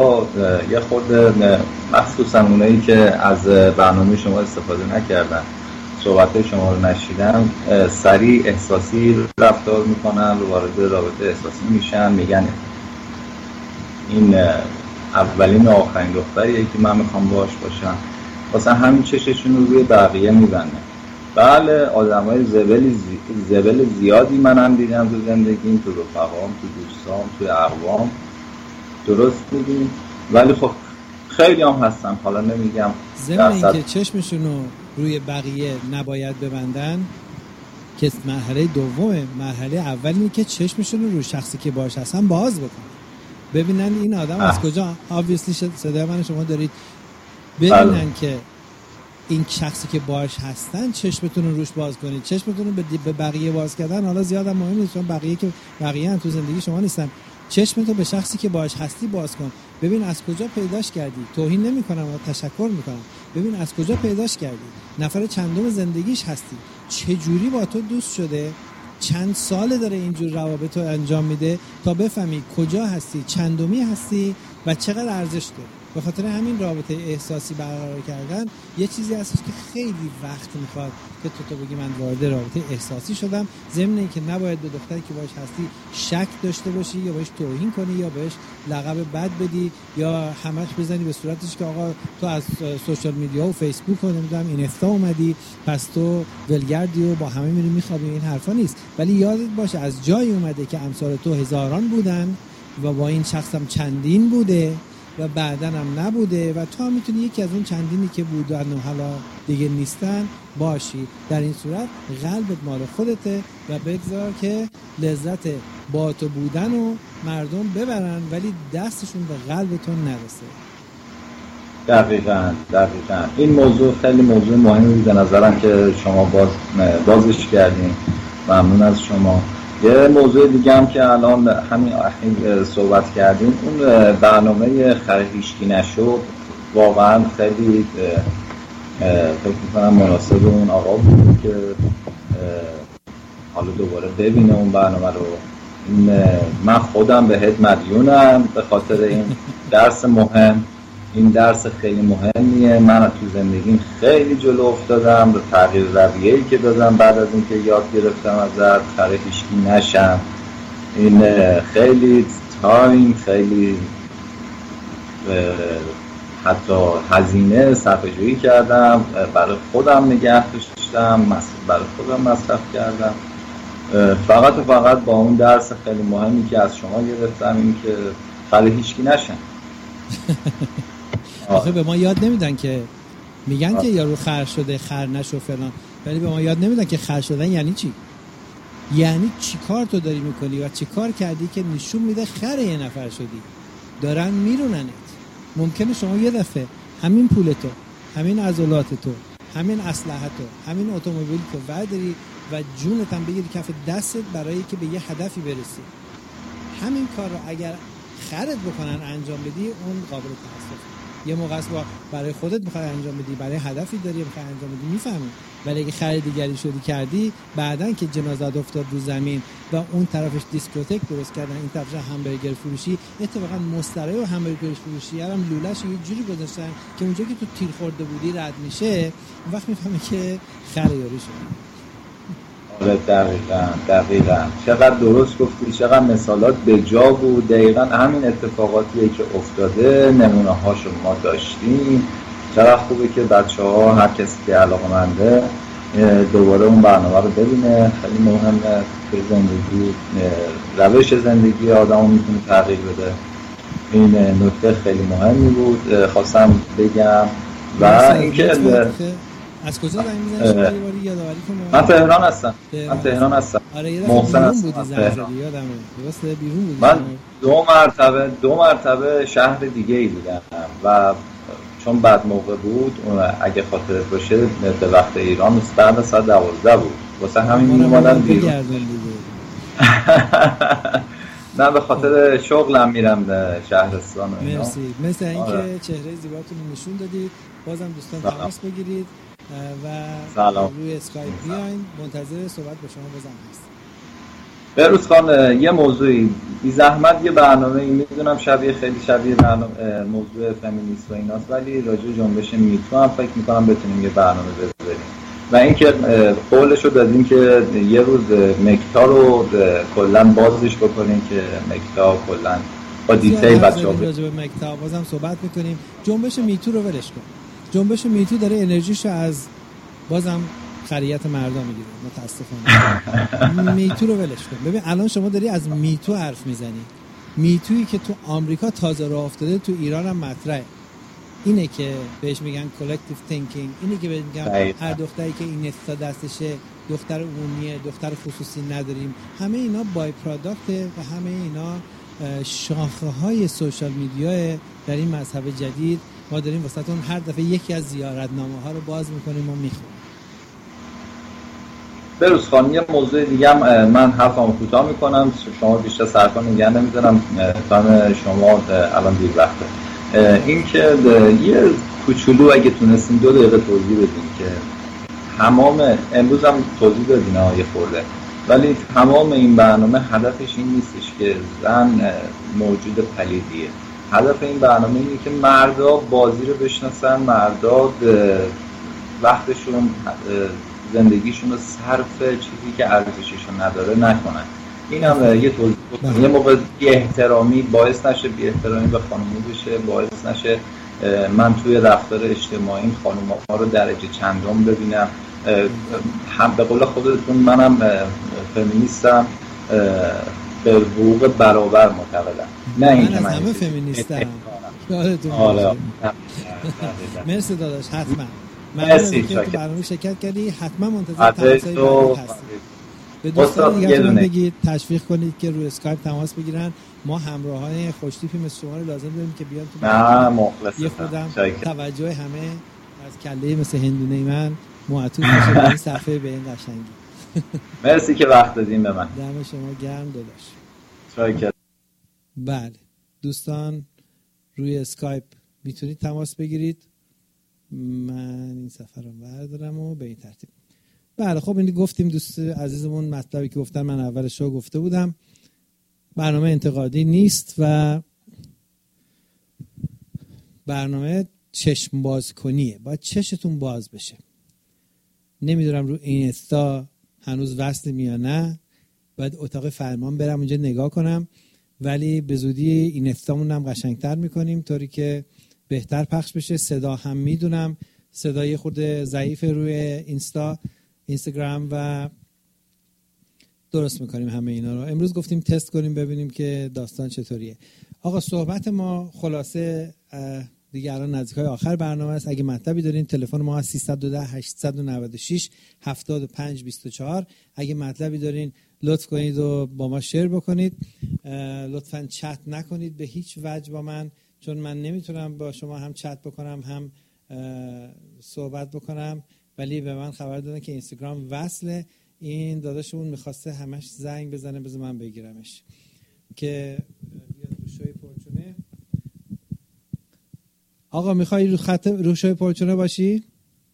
یه خورده مخصوصا اونایی که از برنامه شما استفاده نکردن، صحبت شما رو نشیدن، سریع احساسی رفتار میکنن و وارد رابطه احساسی میشن، میگن این اولین و آخرین دختریه که من میخوام باش باشم، واسه همین چششون رو روی بقیه میبندن. بله، آدمای زبل زیادی منم دیدم تو زندگیم، تو رفقام، تو دوستام، تو اقوام، درست میگیم، ولی خب خیلی هم هستن، حالا نمیگم ضمن اینکه چشمشون رو روی بقیه نباید ببندن که مرحله دومه. مرحله اول اینه که چشمشون رو روی شخصی که باهاش هستن باز بکنن، ببینن این آدم از کجا، obviously صدای من شما دارید، ببینن که این شخصی که باهاش هستن، چشمتون رو روش باز کنید. چشمتون رو به بقیه باز کردن حالا زیادم مهم نیست، چون بقیه هم تو زندگی شما نیستن. چشمتو به شخصی که باهاش هستی باز کن، ببین از کجا پیداش کردی. توهین نمی‌کنم و تشکر می‌کنم. ببین از کجا پیداش کردی، نفر چندم زندگیش هستی، چه جوری با تو دوست شده، چند ساله داره اینجور روابط رو انجام میده تا بفهمی کجا هستی، چندمی هستی و چقدر ارزش داره. به خاطر همین رابطه احساسی برقرار کردن یه چیزی هستش که خیلی وقت میخواد که تو بگی من وارد رابطه احساسی شدم، ضمن اینکه نباید به دختری که باش هستی شک داشته باشی یا بهش توهین کنی یا بهش لقب بد بدی یا همش بزنی به صورتش که آقا تو از سوشال میدیا و فیسبوک و نمیدونم اینستا اومدی پس تو ولگردی و با همه میری میخوابی. این حرفا نیست، ولی یادت باشه از جایی اومده که امثال تو هزاران بودن و با این شخصم چندین بوده و بعدن هم نبوده و تو هم میتونی یکی از اون چندینی که بودن و حالا دیگه نیستن باشی. در این صورت قلبت مال خودته و بگذار که لذت با تو بودن و مردم ببرن ولی دستشون به قلبتون نرسه. دقیقاً این موضوع خیلی موضوع مهمی بود به نظرم که شما بازش کردین. ممنون از شما. یه موضوع دیگه هم که الان همین صحبت کردیم، اون برنامه خریشکی نشد واقعا خیلی فکر میکنم مناسب اون آقا بود که حالا دوباره ببینه اون برنامه رو. من خودم بهت مدیونم به خاطر این درس مهم. این درس خیلی مهمیه. من تو زندگیم خیلی جلو افتادم، به تغییر رویه‌ای که دادم بعد از اینکه یاد گرفتم ازت خرید هیچکی نشم. این خیلی تایم، خیلی حتی هزینه صرفه‌جویی کردم، برای خودم نگه داشتم، برای خودم مصرف کردم، فقط و فقط با اون درس خیلی مهمی که از شما گرفتم، این که خرید هیچکی نشم. آخه به ما یاد نمیدن که میگن که یارو خر شده خر نشو فلان، ولی به ما یاد نمیدن که خر شدن یعنی چی، یعنی چی کار تو داری میکنی و چی کار کردی که نشون میده خر یه نفر شدی، دارن میروننت. ممکنه شما یه دفعه همین پول تو، همین عضلات تو، همین اسلحه تو، همین اتومبیل تو برداری و جونت هم بگیری کف دستت برای که به یه هدفی برسی. همین کار رو اگر خرت بکنن انجام بدی، اون قابل تاسفه. یه موقع است برای خودت میخوای انجام بدی، برای هدفی داری میخوای انجام بدی، میفهمی. ولی اگه خرید دیگری شدی کردی، بعدن که جنازت افتاد رو زمین و اون طرفش دیسکوتک درست کردن، این طرفش همبرگر فروشی، اتفاقا مسترای و همبرگر فروشی هم لوله‌اش یه جوری گذاشتن که اونجا که تو تیر خورده بودی رد میشه، اون وقت میفهمی که خریداری شد. دقیقاً چقدر درست گفتی، چقدر مثالات به جا بود. دقیقاً همین اتفاقاتیه که افتاده، نمونه هاشو ما داشتیم. چقدر خوبه که بچه‌ها، هر کسی که علاقه‌منده دوباره اون برنامه رو ببینه. خیلی مهمه که زندگی، روش زندگی آدمو میتونه تغییر بده. این نکته خیلی مهمی بود خواستم بگم. و اینکه از کجا زنگ می‌زنی شما؟ یه باری یادآوری کن. من تهران هستم. آره یه دفعه بیرون بودی زنگ زدی یادمه. درسته بیرون بودی. من دو مرتبه شهر دیگه ای بودم و چون بعد موقع بود، اگه خاطرت باشه به وقت ایران بعد ساعت 12 بود، واسه همین میومدم بیرون. نه به خاطر شغلم میرم شهرستان. مرسی. مثل اینکه چهره زیباتون رو نشون دادید. بازم دوستان تماس بگیرید و روی اسکایپ بیاین. منتظر صحبت با شما بازم هستم. بهروز خان، یه موضوعی بی زحمت یه برنامه میدونم خیلی شبیه برنامه موضوع فمینیست و ایناست، ولی راجع جنبش میتو هم فکر میکنم بتونیم یه برنامه بذاریم و اینکه قولشو دادیم که یه روز مکتا رو کلا بازش بکنیم که مکتا کلا با دیتیل بچه‌ها راجع به مکتا بازم صحبت میکنیم. جنبش میتو رو ولش کن. جنبش میتو داره انرژیشو از بازم خریت مردم میگیره متاسفانه. میتو رو ولش کن. ببین الان شما داری از میتو حرف میزنی، میتویی که تو آمریکا تازه راه افتاده، تو ایران هم مطرحه. اینه که بهش میگن کلکتیو تینکینگ، اینه که بهش میگن هر دختری که این استا دستشه دختر عمومیه، دختر خصوصی نداریم. همه اینا بای پروداکته و همه اینا شاخه های سوشال میدیا در این مذهب جدید. ما داریم واسهتون هر دفعه یکی از زیارتنامه ها رو باز میکنیم و میخونیم. بهروز خان، یه موضوع دیگه هم من حرفمو کوتاه میکنم، شما بیشتر سرکار نگه نمیدونم، تایم شما الان دیر وقته. این که یه کوچولو اگه تونستین 2 دقیقه توضیح بدین که تمام امروز هم توضیح دادین یه خورده، ولی تمام این برنامه هدفش این نیستش که زن موجود پلیدیه. هدف این برنامه اینه که مردا بازی رو بشناسن، مردا وقتشون زندگیشون رو صرف چیزی که ارزششون نداره نکنن. این هم یه توضیح یه موقع بی احترامی باعث نشه بی احترامی به خانومو بشه، باعث نشه من توی رفتار اجتماعی خانوما رو درجه چندم ببینم. هم به قول خودتون منم فمینیستم، به حقوق برابر معتقدم، نه اینکه من همه فمینیستم. آره. مرسی داداش، حتما مرسی که تو برنامه شرکت کردی. حتما منتظر تماس‌های بعدی هستیم. به دوستان دیگه بگید تشویق کنید که روی اسکایپ تماس بگیرن. ما همراهان خوشتیپی مثل شما رو لازم داریم که بیان تو مخلصم. یه خودم توجه همه از کله مثل هندونه من معطوف بشه به این صفحه، به این قشنگی. مرسی که وقت دادین به من. دم شما گرم داداش. شاکر. بله دوستان، روی اسکایپ میتونید تماس بگیرید. من این سفر رو بردارم و به این ترتیب. بله خب این گفتیم دوست عزیزمون مطلبی که گفتن من اول شو گفته بودم. برنامه انتقادی نیست و برنامه چشم باز کنیه. باید چشتون باز بشه. نمیدونم رو اینستا هنوز وصل یا نه، باید اتاق فرمان برم اونجا نگاه کنم، ولی به زودی اینستامون هم قشنگتر میکنیم طوری که بهتر پخش بشه. صدا هم میدونم صدای خود ضعیف روی اینستاگرام و درست میکنیم همه اینا رو. امروز گفتیم تست کنیم ببینیم که داستان چطوریه. آقا صحبت ما خلاصه دیگه الان نزدیکای آخر برنامه است. اگه مطلبی دارین تلفن ما 310 896 7524. اگه مطلبی دارین لطف کنید و با ما شیر بکنید. لطفاً چت نکنید به هیچ وجه با من، چون من نمیتونم با شما هم چت بکنم هم صحبت بکنم، ولی به من خبر دادن که اینستاگرام وصله. این داداشمون میخواسته همش زنگ بزنه، بذار من بگیرمش که بیاد رو شوی پرچونه. آقا میخوای رو خط رو شوی پرچونه باشی؟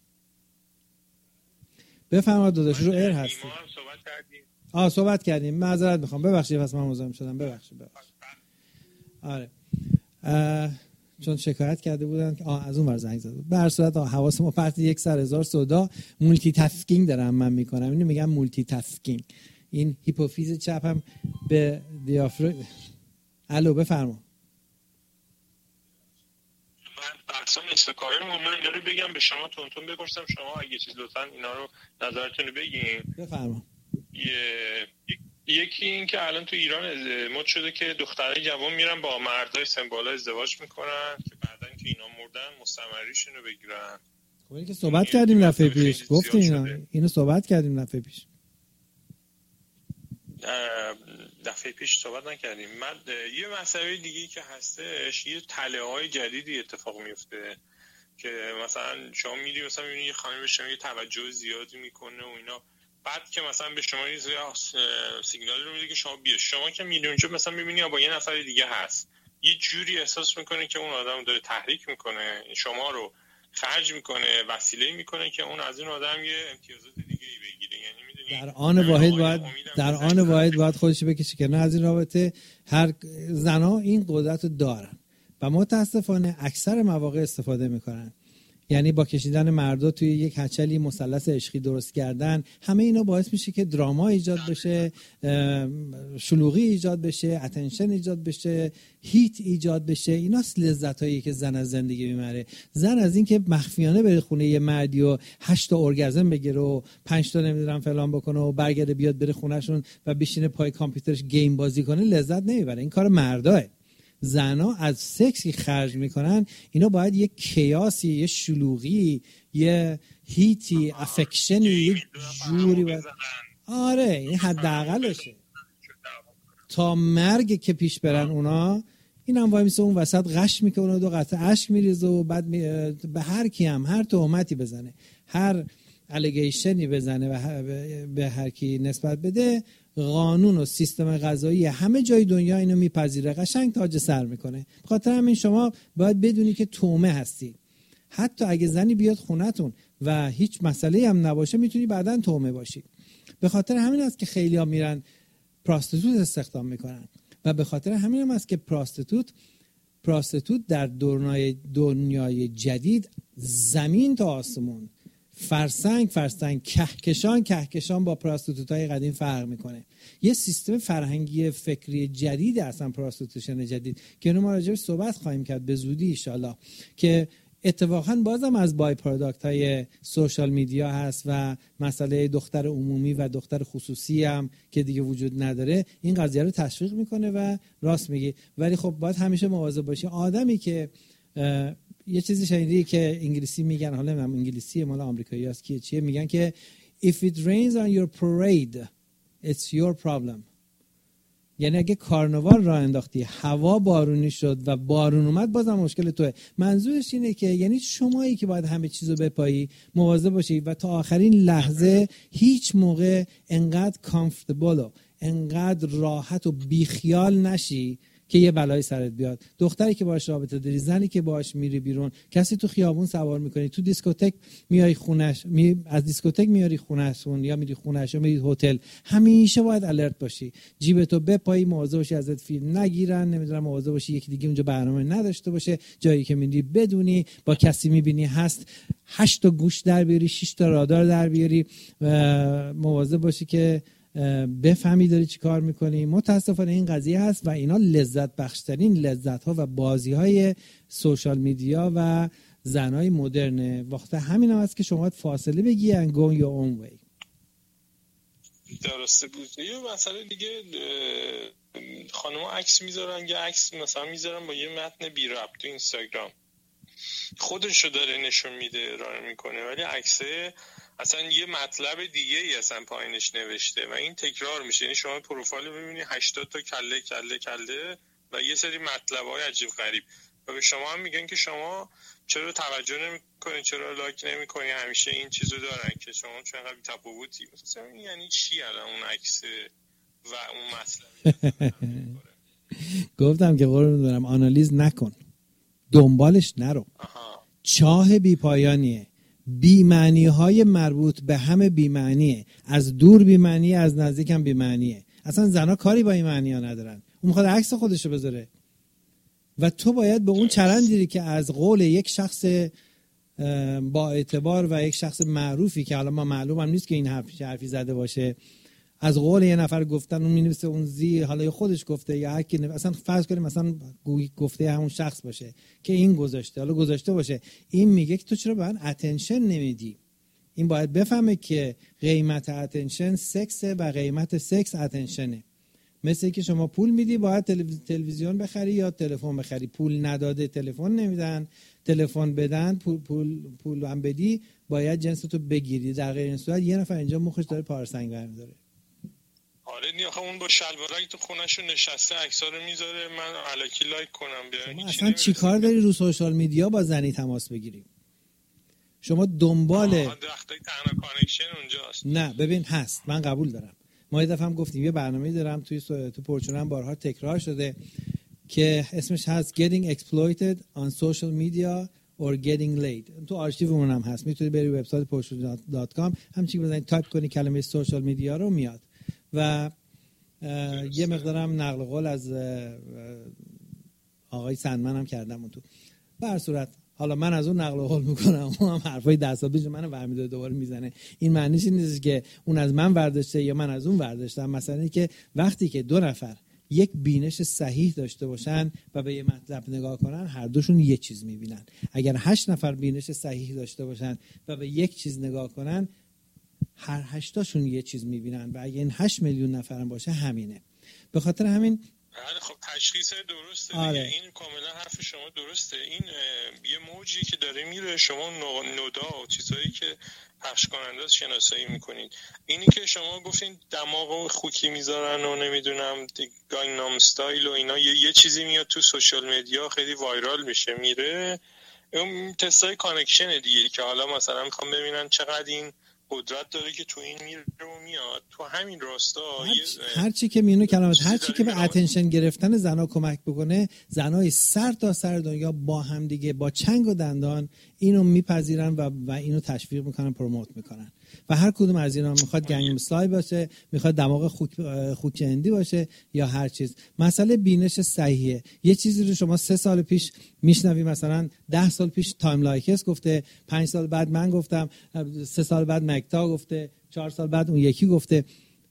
بفرما داداش، رو ایر هستی. صحبت کردیم. معذرت میخوام، ببخشید پس من مزاحم شدم، ببخشید. آره چون شکایت کرده بودن که از اون ور زنگ زده بود. به هر صورت حواس ما پرت، یک سر هزار سودا. مولتی تاسکینگ دارم من میکنم، اینو میگم مولتی تاسکینگ. این هیپوفیز چپم به الو بفرما. بحثم استکاره رو من داره بگم به شما تونتون بپرسم، شما اگه چیز لطفاً اینا رو نظرتون رو بگین. بفرما. یکی این که الان تو ایران مد شده که دخترای جوان میرن با مردای سمبالا ازدواج میکنن که بعدن که اینا مردن مستمریشون رو بگیرن. خب این که صحبت کردیم دفعه پیش، گفتیم اینو صحبت کردیم دفعه پیش. دفعه پیش صحبت نکردیم. من یه مسئله دیگه که هستش، یه تله‌های جدیدی اتفاق میفته که مثلا شما میری مثلا میبینی یه خانم به شما یه توجه زیادی میکنه و اینا، بعد که مثلا به شما یه سیگنال رو میده که شما بیا، شما که میری اونجا مثلا میبینی با یه نفر دیگه هست، یه جوری احساس میکنه که اون آدم داره تحریک میکنه، شما رو خرج میکنه، وسیله میکنه که اون از این آدم یه امتیازات دیگه بگیره. یعنی میدونی در آن واحد باید خودش بکشه که نه از این رابطه. هر زنا این قدرت رو دارن و متاسفانه اکثر مواقع استفاده میکنن. یعنی با کشیدن مردا توی یک هچلی مثلث عشقی درست کردن، همه اینا باعث میشه که دراما ایجاد بشه، شلوغی ایجاد بشه، اتنشن ایجاد بشه، هیت ایجاد بشه. ایناست لذتایی که زن از زندگی میبره. زن از این که مخفیانه بره خونه یه مردی و 8 تا ارگازم بگیره و 5 تا نمیدونم فلان بکنه و برگرده بیاد بره خونهشون و بشینه پای کامپیوترش گیم بازی کنه، لذت نمیبره. این کار مرداه. زنا از سکسی خرج میکنن، اینا باید یه کیاسی، یه شلوغی، یه هیتی، افکشنی، یه جوری باید. آره این حداقلشه تا مرگ که پیش برن اونا. این هم وای میسه اون وسط غش میکنه، 2 قطره اشک میریزه و بعد به هر کی هم هر تهمتی بزنه، هر الیگیشنی بزنه و به هر کی نسبت بده، قانون و سیستم قضایی همه جای دنیا اینو میپذیره، قشنگ تاج سر میکنه. بخاطر همین شما باید بدونی که تومه هستی. حتی اگه زنی بیاد خونتون و هیچ مسئله هم نباشه، میتونی بعداً تومه باشی. به خاطر همین است که خیلی‌ها میرن پراستیتوت استخدام میکنن و به خاطر همین هم است که پراستیتوت در دنیای جدید زمین تا آسمون، فرسنگ کهکشان با پراستیتوت‌های قدیم فرق میکنه. یه سیستم فرهنگی فکری جدید اصلا پراستیتوشن جدید که ما راجعش صحبت خواهیم کرد به زودی ان شاءالله، که اتفاقا بازم از بای پروداکت های سوشال میدیا هست و مسئله دختر عمومی و دختر خصوصی هم که دیگه وجود نداره این قضیه رو تشویق میکنه و راست میگی. ولی خب باید همیشه مواظب باشی. آدمی که یه چیزی شنیدی که انگلیسی میگن، حالا من انگلیسی مال آمریکایی هست که چیه، میگن که if it rains on your parade it's your problem. یعنی اگه کارناوال راه انداختی، هوا بارونی شد و بارون اومد، بازم مشکل توه. منظورش اینه که یعنی شمایی که باید همه چیزو بپایی، مواظب باشی و تا آخرین لحظه هیچ موقع انقدر کامفورتبل و انقدر راحت و بیخیال نشی که یه بلایی سرت بیاد. دختری که باهاش رابطه داری، زنی که باهاش میری بیرون، کسی تو خیابون سوار میکنی، تو دیسکوتک میای خونش، از دیسکوتک میاری خونه‌شون یا میری خونه‌ش یا میری هتل، همیشه باید الرت باشی. جیبتو بپایی، مواظب باشی ازت فیلم نگیرن، نمیدونم مواظب باشی یکی دیگه اونجا برنامه نداشته باشه، جایی که میری بدونی، با کسی میبینی هست 8 تا گوش در بیاری، 6 تا رادار در بیاری، مواظب باشی که بفهمی داری چی کار میکنی. متاسفانه این قضیه هست و اینا لذت بخشترین لذت ها و بازی های سوشال میدیا و زنای مدرنه. وقت همین هم هست که شما فاصله بگی and go your own way. درسته بود. یه مسئله دیگه، خانم‌ها عکس میذارن، یه عکس مثلا میذارن با یه متن بی ربط تو اینستاگرام، خودشو داره نشون میده، ارائه میکنه، ولی عکسه اصلا یه مطلب دیگه ای اصلا پایینش نوشته و این تکرار میشه. یعنی شما پروفایل ببینید 80 تا کله و یه سری مطلب‌های عجیب غریب و به شما هم میگن که شما چرا توجه نمی‌کنید، چرا لایک نمی‌کنید، همیشه این چیزو دارن که شما چقدر بی‌تفاوتی. مثلا یعنی چی الان اون عکس و اون مطلب؟ گفتم که قرار دارم آنالیز نکن، دنبالش نرو. چاه بی‌پایانیه، بی‌معنی‌های مربوط به همه بی‌معنیه، از دور بی‌معنیه، از نزدیک هم بی‌معنیه. اصلا زنا کاری با این معنی‌ها ندارن. اون میخواد عکس خودشو بذاره و تو باید به اون چرندی که از قول یک شخص با اعتبار و یک شخص معروفی که حالا ما معلوم هم نیست که این حرفی زده باشه، از قول یه نفر گفتن، اون می‌نویسه اون حالا یا خودش گفته یا هر کی، اصلا فرض کنیم مثلا گفته همون شخص باشه که این گذاشته، حالا گذاشته باشه، این میگه که تو چرا به من اتنشن نمیدی. این باید بفهمه که قیمت اتنشن سکسه و قیمت سکس اتنشنه. مثل که شما پول میدی باید تلویزیون بخری یا تلفن بخری، پول نداده تلفن نمیدن، تلفن بدن پول هم بدی باید جنستو بگیری. در غیر این صورت یه نفر اینجا مخش داره پارسنگ برمی‌داره. آره نیخه اون با شلوارک تو خونه‌شون نشسته عکس‌ها رو میذاره، من الکی لایک کنم بیان. اصلا چی کار داری رو سوشال میدیا با زنی تماس بگیری؟ شما دنبال درختای تنها کانکشن اونجاست. نه ببین هست، من قبول دارم. ما یه دفعه هم گفتیم یه برنامه‌ای دارم تو پرچونم بارها تکرار شده که اسمش هست Getting Exploited on Social Media or getting late. تو آرشیومون هم هست، میتونی بری وبسایت پرشور.com همچین بزنید تایپ کنی کلمه سوشال میدیا رو میاد. و یه مقدارم نقل قول از آقای سندمن هم کردم اون تو. به هر صورت حالا من از اون نقل قول میکنم، اون هم حرفای 10 سال پیش منو برمی‌داره دوباره میزنه. این معنیش این نیست که اون از من برداشته یا من از اون برداشتم. مثلا اینه که وقتی که دو نفر یک بینش صحیح داشته باشن و به یه مطلب نگاه کنن، هر دوشون یه چیز میبینن. اگر 8 نفر بینش صحیح داشته باشن و به یک چیز نگاه کنن، هر 8 تاشون یه چیز میبینن. و اگه این 8 میلیون نفرم باشه همینه. به خاطر همین خب تشخیص درسته دیگه. آره. این کاملا حرف شما درسته. این یه موجی که داره میره، شما نودا و چیزایی که پخش کننده است شناسایی میکنید. اینی که شما گفتین دماغ خوکی میذارن و نمیدونم گانگنام استایل و اینا، یه چیزی میاد تو سوشال مدیا خیلی وایرال میشه میره، اون تستای کانکشن دیگه که حالا مثلا میخوام ببینن چقدر این قدرت داره که تو این میره و میاد. تو همین راستا هر چی که میونه کلمات، هر چی که به اتنشن گرفتن زنا کمک بکنه، زنای سر تا سر دنیا با هم دیگه با چنگ و دندان اینو میپذیرن و اینو تشویق میکنن، پروموت میکنن. و هر کدوم از اینا میخواد گنگنام استایل باشه، میخواد دماغ خوک هندی باشه یا هر چیز. مسئله بینش صحیحه. یه چیزی رو شما 3 سال پیش میشنوی، مثلا 10 سال پیش تایم لایکس گفته، 5 سال بعد من گفتم، 3 سال بعد مکتا گفته، 4 سال بعد اون یکی گفته.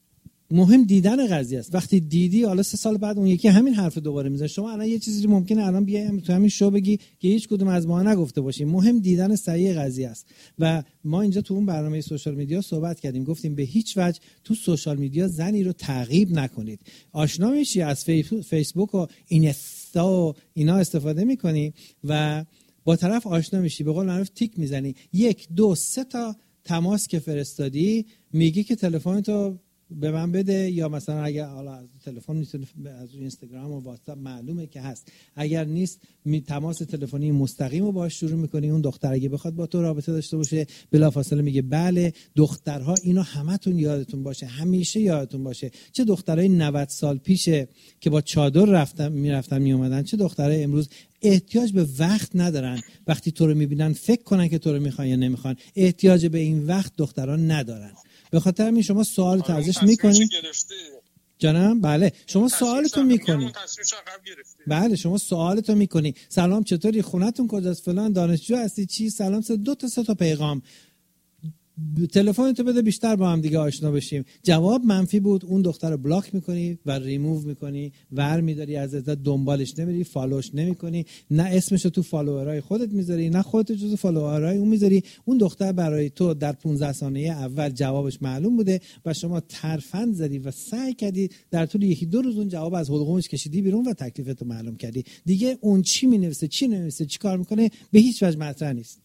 مهم دیدن قضیه است. وقتی دیدی، حالا 3 سال بعد اون یکی همین حرف دوباره میزنه. شما الان یه چیزی ممکنه الان بیای تو همین شو بگی که هیچ کدوم از ما نگفته باشیم. مهم دیدن صحیح قضیه است. و ما اینجا تو اون برنامه سوشال میدیا صحبت کردیم، گفتیم به هیچ وجه تو سوشال میدیا زنی رو تعقیب نکنید. آشنا میشی از فیسبوک و اینستا و اینا استفاده میکنی و با طرف آشنا میشی، به قول معروف تیک میزنی، 1 2 3 تا تماس که فرستادی میگی که تلفنتو به من بده، یا مثلا اگر حالا از تلفن میتونه از اینستاگرام و واتساپ معلومه که هست، اگر نیست تماس تلفنی مستقیم رو باهاش شروع میکنی. اون دختر اگه بخواد با تو رابطه داشته باشه بلافاصله میگه بله. دخترها اینو همتون یادتون باشه، همیشه یادتون باشه، چه دخترای 90 سال پیشه که با چادر میرفتن میومدن، چه دخترای امروز احتیاج به وقت ندارن، وقتی تو رو میبینن فکر کنن که تو رو میخوان یا نمیخوان. احتیاج به این وقت دختران ندارن. به خاطر همین شما سوال ارزش میکنی جانم؟ بله شما سوالتون میکنی. بله شما سوالتون میکنی، سلام چطوری، خونتون کجاست، فلان، دانشجو هستی، چی، سلام، 2 تا 3 تا پیغام، تلفنتو بده بیشتر با هم دیگه آشنا بشیم. جواب منفی بود، اون دختر رو بلاک میکنی و ریموو میکنی، ور میداری ازت، دنبالش نمیری، فالوش نمیکنی، نه اسمشو تو فالوورای خودت میذاری، نه خودت جزو فالوورای اون میذاری. اون دختر برای تو در 15 ثانیه اول جوابش معلوم بوده و شما ترفند زدی و سعی کردی در طول 1-2 روز اون جواب از حلقومش کشیدی بیرون و تکلیفتو معلوم کردی. دیگه اون چی مینویسه، چی نمی‌نویسه، چی کار میکنه، به هیچ وجه مطرح نیست.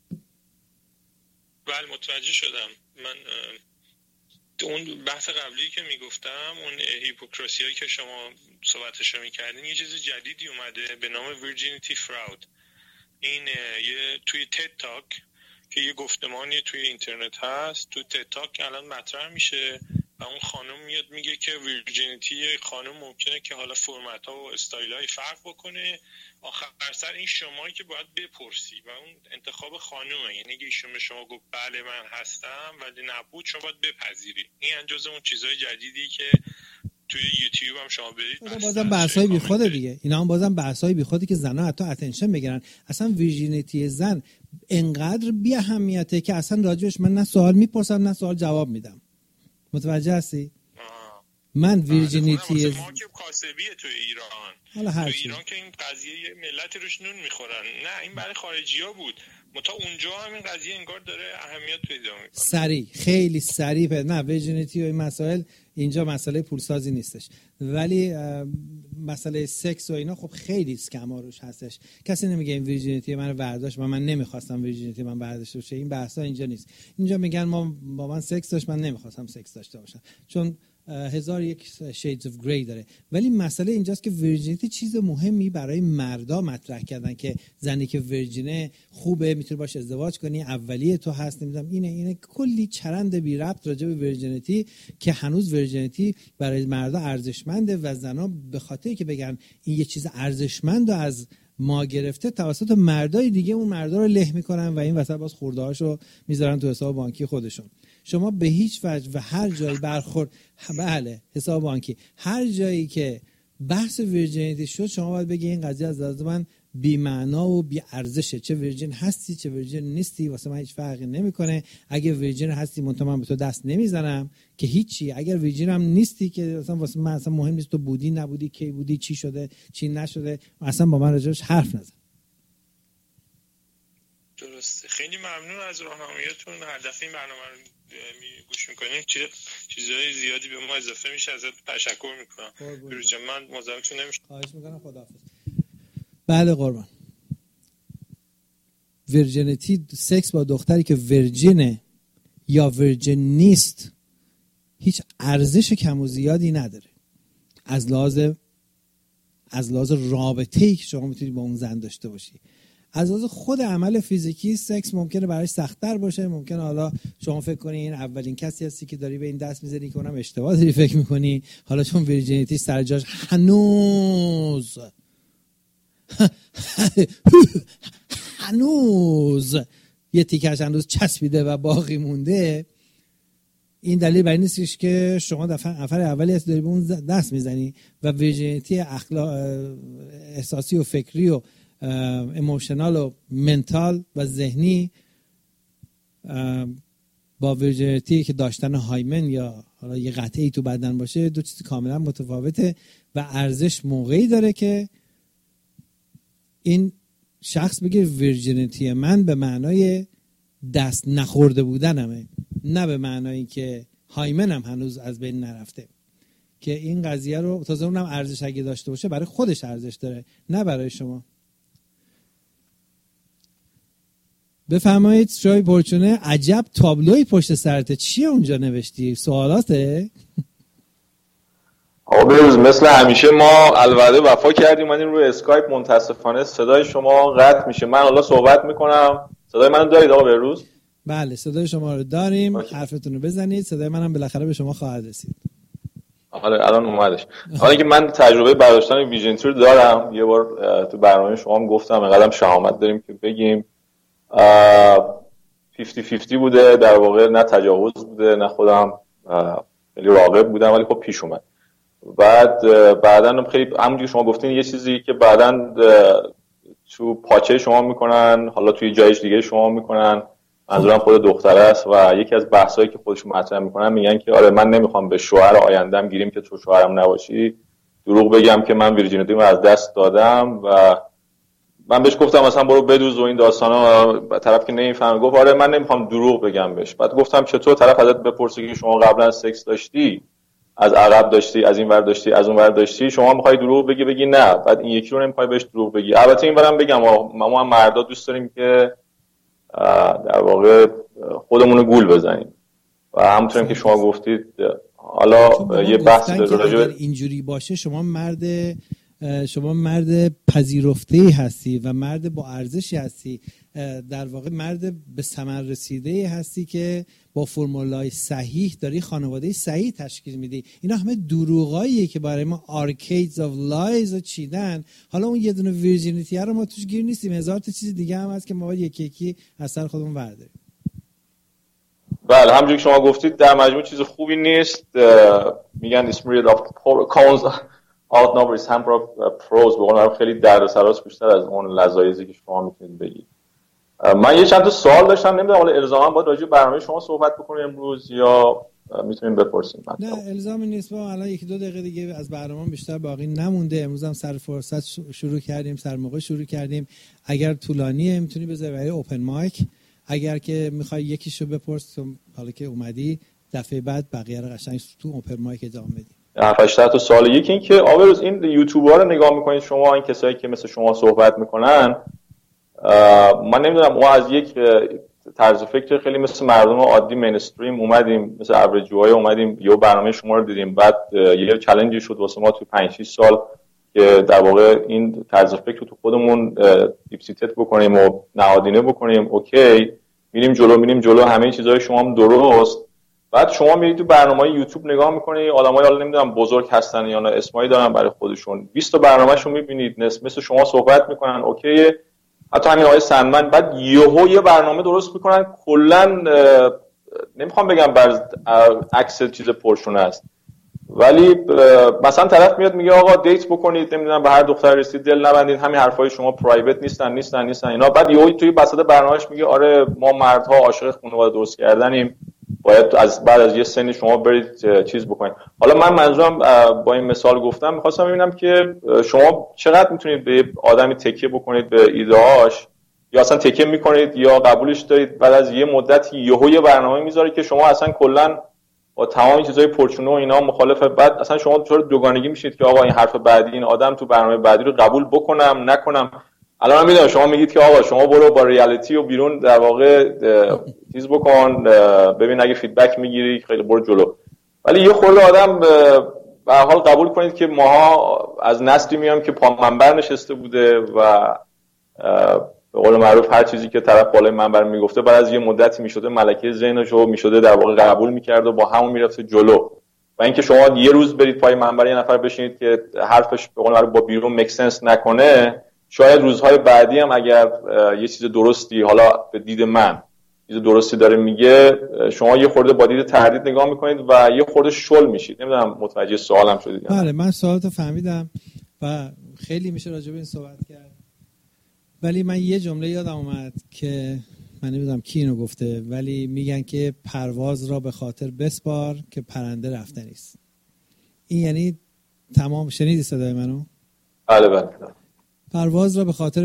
بله متوجه شدم. من اون بحث قبلی که میگفتم، اون هیپوکراسی هایی که شما صحبتش رو میکردین، یه چیز جدیدی اومده به نام ویرجینیتی فراود. این یه توی تد تاک که یه گفتمانی توی اینترنت هست، تو تد تاک الان مطرح میشه و اون خانم میاد میگه که ویرجینیتی خانم ممکنه که حالا فرمت ها و استایل های فرق بکنه، آخر سر این شمایی که باید بپرسی و اون انتخاب خانومه. یعنی اگه ایشون به شما گفت بله من هستم ولی نبود، شما باید بپذیری. این جزء اون چیزهای جدیدی که توی یوتیوب هم شما برید بازم بحث‌های بیخوده دیگه. اینا هم بازم بحث‌های بیخودی که زنا حتی اتنشن بگیرن. اصلا ویرجینیتی زن انقدر بی اهمیته که اصلا راجعش من نه سوال میپرسم نه سوال جواب میدم. متوجه هستی؟ من ویرجینیتی ما که کاسبیه توی ایران، حالا توی ایران که این قضیه ملت روش نون میخورن، نه این برای خارجی‌ها بود، متا اونجا هم این قضیه انگار داره اهمیت پیدا میکنه. سریع، خیلی سریع. نه ویرجینیتی و این مسائل اینجا مسئله پولسازی نیستش، ولی مسئله سکس و اینا خب خیلی اسکم روش هستش. کسی نمیگه این ویرجینیتی من برداشت و من نمیخواستم ویرجینیتی من برداشته بشه. این بحثا اینجا نیست. اینجا میگن ما با من سکس داشت، من نمیخواستم سکس داشته باشم، چون 1001 shades of grey داره. ولی مسئله اینجاست که ویرجینیتی چیز مهمی برای مردا مطرح کردن که زنی که ویرجینه خوبه، میتونی باش ازدواج کنی، اولیه تو هست، نمیدونم اینه کلی چرند بی ربط راجع به ویرجینیتی که هنوز ویرجینیتی برای مردا ارزشمنده و زنا به خاطر که بگن این یه چیز ارزشمند و از ما گرفته توسط مردای دیگه اون مردا رو له میکنن و این وسط باز خورده‌هاشو میذارن تو حساب بانکی خودشون. شما به هیچ وجه و هر جایی برخورد بله حساب بانکی هر جایی که بحث ویرجینیتی شد شما باید بگی این قضیه از نظر من بی معنا و بی ارزشه. چه ویرجین هستی چه ویرجین نیستی واسه من هیچ فرقی نمیکنه. اگه ویرجین هستی من به تو دست نمیزنم که هیچی. اگر ویرجین هم نیستی که مثلا واسه من اصلا مهم نیست تو بودی نبودی کی بودی چی شده چی نشده اصلا با من راجعش حرف نزن. درسته. خیلی ممنون از راهنماییتون. هر دفعه این برنامه رو گوش میکنید چیزای زیادی به ما اضافه میشه. ازت تشکر میکنم. پیروز من مزاحمتون نمیشم. خواهش میکنم. خداحافظ. بله قربان. ویرجینیتی سکس با دختری که ویرجینه یا ویرجین نیست هیچ ارزش کم و زیادی نداره از لحاظ رابطه‌ای که شما میتونید با اون زن داشته باشی. از لحاظ خود عمل فیزیکی سکس ممکنه برای سخت‌تر باشه. ممکنه حالا شما فکر کنی این اولین کسی هستی که داری به این دست میزنی که اونم اشتباه داری فکر میکنی. حالا چون ویرجینیتی سر جاش هنوز یه تیکش هنوز چسبیده و باقی مونده این دلیل بر این نیستش که شما نفر اولی هستی داری به اون دست میزنی و ویرجینیتی احساسی و فکری و ایموشنال و منتال و ذهنی با ویرجینیتی که داشتن هایمن یا حالا یه قطعی تو بدن باشه دو چیز کاملا متفاوته و ارزش موقعی داره که این شخص بگه ویرجینیتی من به معنای دست نخورده بودنمه نه به معنایی که هایمنم هنوز از بین نرفته. که این قضیه رو تازه اونم ارزش اگه داشته باشه برای خودش ارزش داره نه برای شما. بفرمایید شای پرچونه. عجب تابلوی پشت سرته. چیه اونجا نوشتی؟ سوالاته؟ آقا بروز مثل همیشه ما الوعده وفا کردیم. اومدیم روی اسکایپ متاسفانه صدای شما قطع میشه. من حالا صحبت میکنم. صدای منو دارید آقا بروز؟ بله صدای شما رو داریم. حرفتون رو بزنید. صدای منم بالاخره به شما خواهد رسید. حالا الان اومدش. حالا که من تجربه برداشتن ویژنیتی رو دارم. یه بار تو برنامه شما هم گفتم اینقدرم شهامت داریم که بگیم 50-50 بوده در واقع. نه تجاوز بوده نه خودم خیلی راغب بودم ولی خب پیش اومد. بعدن خیلی همونجوری شما گفتین یه چیزی که بعدن تو پاچه شما میکنن حالا توی جایش دیگه شما میکنن. منظورم خود دختره است و یکی از بحثایی که خودشون مطرح میکنن میگن که آره من نمیخوام به شوهر آیندهم گیریم که تو شوهرم نباشی دروغ بگم که من ویرجینیتیمو از دست دادم. و من بهش گفتم مثلا برو بدوز و این داستانا. طرف که نمیفهمه گفت آره من نمیخوام دروغ بگم بهش. بعد گفتم چطور؟ طرف ازت بپرسه که شما قبلا سکس داشتی از عقب داشتی از این ور داشتی از اون ور داشتی شما میخوای دروغ بگی نه. بعد این یکی رو نمیخوای بهش دروغ بگی. البته اینورم بگم ما هم مردا دوست داریم که در واقع خودمون رو گول بزنیم و همونطور که شما گفتید حالا یه بحث راجع به اینجوری باشه شما مرد پذیرفته‌ای هستی و مرد با ارزشی هستی. در واقع مرد به ثمر رسیده‌ای هستی که با فرمولای صحیح داری خانواده صحیح تشکیل میدی. اینا همه دروغاییه که برای ما آرکیدز آف لایز چیدن. حالا اون یه دونه ویرجینیتی رو ما توش گیر نیستیم. هزار تا چیز دیگه هم هست که ما باید یکی یکی از سر خودمون برداریم. بله همونجوری که شما گفتید در مجموع چیز خوبی نیست. میگن this period of cons outnumbers hamper of pros. به قول خیلی دردسراست بیشتر از اون لذایزی که شما میتونید بگید. من یه چند تا سوال داشتم نمیدونم حالا الزاما باید راجع به برنامه شما صحبت بکنیم امروز یا میتونیم بپرسیم؟ نه الزامی نیست. ما الان 1-2 دقیقه دیگه از برنامه بیشتر باقی نمونده. امروز هم سر فرصت شروع کردیم، سر موقع شروع کردیم. اگر طولانیه میتونی بذاری برای اوپن مایک. اگر که میخوای یکیشو بپرس حالا که اومدی دفعه بعد بقیه رو قشنگ تو اوپن مایک ادامه بدیم. 7-8 تا سوال. یکی این که آقا این یوتیوبرها رو نگاه میکنید شما، این کسایی که مثل شما صحبت میکنن، من نمیدونم ما از یک طرز فکر خیلی مثل مردم عادی مینستریم اومدیم، مثل اوریجوهای اومدیم یه برنامه شما رو دیدیم، بعد یه چالنجی شد واسه ما تو 5-6 سال که در واقع این طرز فکر رو تو خودمون دیپسیتت بکنیم و نهادینه بکنیم. اوکی میریم جلو همه چیزای شما هم درست، بعد شما میرید تو برنامه‌های یوتیوب نگاه میکنید، آدمای حالا نمیدونم بزرگ هستن یا نه اسمایی دارن برای خودشون، 20 تا برنامه‌شون میبینید مثل شما صحبت میکنن، اوکیه. حتی همین آقای سندمن بعد یهو یه برنامه درست میکنن کلا نمیخوام بگم بر عکس چیز پرشونه است، ولی مثلا طرف میاد میگه آقا دیت بکنید، نمیدونم به هر دختر رسید دل نبندید، همین حرفای شما پرایوت نیستن اینا. بعد یهو توی وسط برنامه‌اش میگه آره ما مردها عاشق خانواده درست کردنیم، باید از بعد از یه سنی شما برید چیز بکنید. حالا من منظورم با این مثال گفتم می‌خواستم ببینم که شما چقدر میتونید به آدمی تکیه بکنید به ایده‌هاش، یا اصلا تکیه میکنید یا قبولش دارید بعد از یه مدتی یهو یه برنامه میذاره که شما اصلا کلا با تمام چیزای پرچونه و اینا مخالفه، بعد اصلا شما دچار دوگانگی میشید که آقا این حرف بعدی این آدم تو برنامه بعدی رو قبول بکنم نکنم. الان من میدونم شما میگید که آقا شما برو با ریالیتی و بیرون در واقع چیز بکن، ببین اگه فیدبک میگیری خیلی برو جلو، ولی یه خورده آدم به هر حال قبول کنید که ماها از نسلی میام که پا منبر نشسته بوده و به قول معروف هر چیزی که طرف بالای منبر میگفته بعد از یه مدتی میشده ملکه ذهنشو میشده در واقع قبول میکرد و با همون میرفته جلو. و اینکه شما یه روز برید پای منبر یه نفر بشینید که حرفش به قول معروف با بیرون میک سنس نکنه، شاید روزهای بعدی هم اگر یه چیز درستی حالا به دید من چیز درستی داره میگه، شما یه خورده با دید تردید نگاه میکنید و یه خورده شل میشید. نمیدونم متوجه سوالم شدید؟ بله من سوالتو فهمیدم و خیلی میشه راجع به این صحبت کرد، ولی من یه جمله یادم اومد که من نمیدونم کی اینو گفته، ولی میگن که پرواز را به خاطر بسپار که پرنده رفتنی است. این یعنی تمام. شنیدی صدای منو؟ بله. پرواز را به خاطر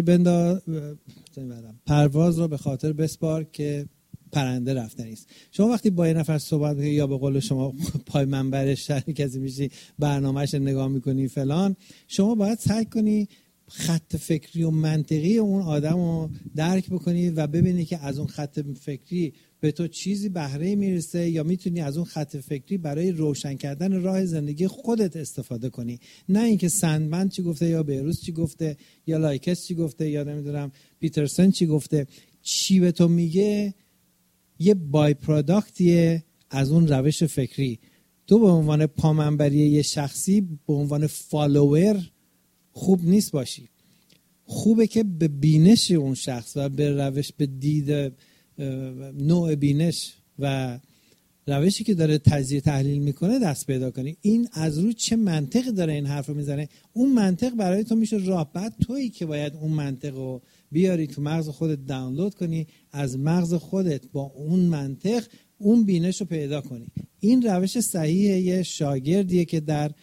پرواز را به خاطر بسپار که پرنده رفتنی است. شما وقتی با یه نفر صحبت می‌کنی یا به قول شما پای منبرش کسی میشی برنامه‌اش نگاه می‌کنی فلان، شما باید سعی کنی خط فکری و منطقی اون آدم رو درک بکنی و ببینی که از اون خط فکری به تو چیزی بهره میرسه یا میتونی از اون خط فکری برای روشن کردن راه زندگی خودت استفاده کنی. نه اینکه سندمن چی گفته یا بیروس چی گفته یا لایکس چی گفته یا نمیدونم پیترسن چی گفته. چی به تو میگه یه بای پروداکتیه از اون روش فکری. تو به عنوان پامنبری یه شخصی به عنوان فالوور خوب نیست باشی. خوبه که به بینش اون شخص و به روش، به دید نوع بینش و روشی که داره تجزیه تحلیل میکنه دست پیدا کنی. این از رو چه منطقی داره این حرف رو میزنه، اون منطق برای تو میشه راه. بعد تویی که باید اون منطق رو بیاری تو مغز خودت دانلود کنی، از مغز خودت با اون منطق اون بینش رو پیدا کنی. این روش صحیحه. یه شاگردیه که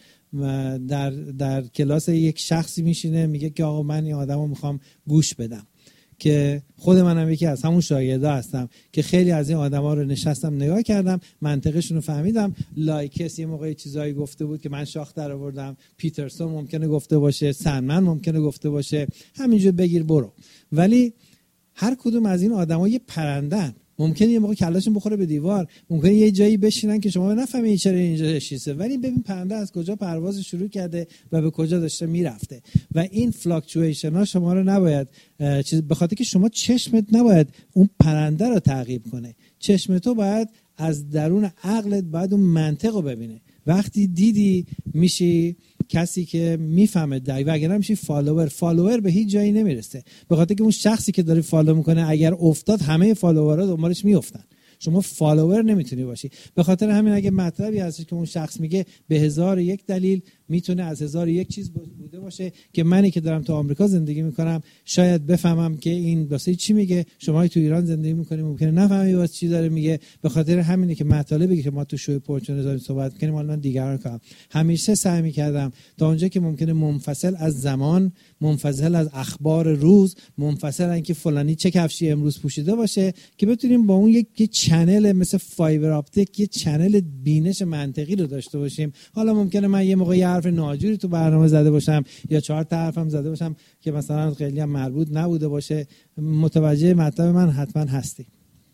در کلاس یک شخصی میشینه میگه که آقا من این آدم رو میخوام گوش بدم، که خود منم یکی از همون شاگردا هستم که خیلی از این آدما رو نشستم نگاه کردم، منطقشون رو فهمیدم. لایکس یه موقعی چیزایی گفته بود که من شاخ در آوردم، پیترسون ممکنه گفته باشه، سندمن ممکنه گفته باشه، همینجور بگیر برو. ولی هر کدوم از این آدما یه پرندن. ممکنه یه موقع کلاشون بخوره به دیوار، ممکنه یه جایی بشینن که شما نفهمید چرا اینجا نشسته، ولی ببین پرنده از کجا پرواز شروع کرده و به کجا داشته میرفته. و این فلاکچویشن ها شما رو نباید به خاطر که شما چشمت نباید اون پرنده رو تعقیب کنه، چشم تو باید از درون عقلت باید اون منطق رو ببینه. وقتی دیدی میشی کسی که میفهمه و اگر نمیشی فالوور به هیچ جایی نمیرسه، به خاطر که اون شخصی که داره فالو میکنه اگر افتاد همه فالوورها دنبالش میافتن. شما فالوور نمیتونی باشی. به خاطر همین اگه مطلبی هست که اون شخص میگه به 1001 دلیل میتونه از 1001 چیز بوده باشه که منی که دارم تو آمریکا زندگی میکنم شاید بفهمم که این واسه چی میگه، شما تو ایران زندگی میکنی ممکنه نفهمی واسه چی داره میگه. به خاطر همینه که مطالبی که ما تو شوی پرچون داریم صحبت میکنیم حالا دیگران کام همیشه سعی میکردم تا اونجا که ممکنه منفصل از زمان، منفصل از اخبار روز، منفصل اینکه فلانی چه کفشی امروز پوشیده باشه که بتونیم با اون یک چنل مثل فایبر آپتیک یه چنل بینش منطقی رو داشته باشیم. حالا ممکنه من یه موقع حرف ناجوری تو برنامه زده باشم یا 4 تا حرفم زده باشم که مثلا خیلی هم مربوط نبوده باشه. متوجه مطلب من حتما هستی.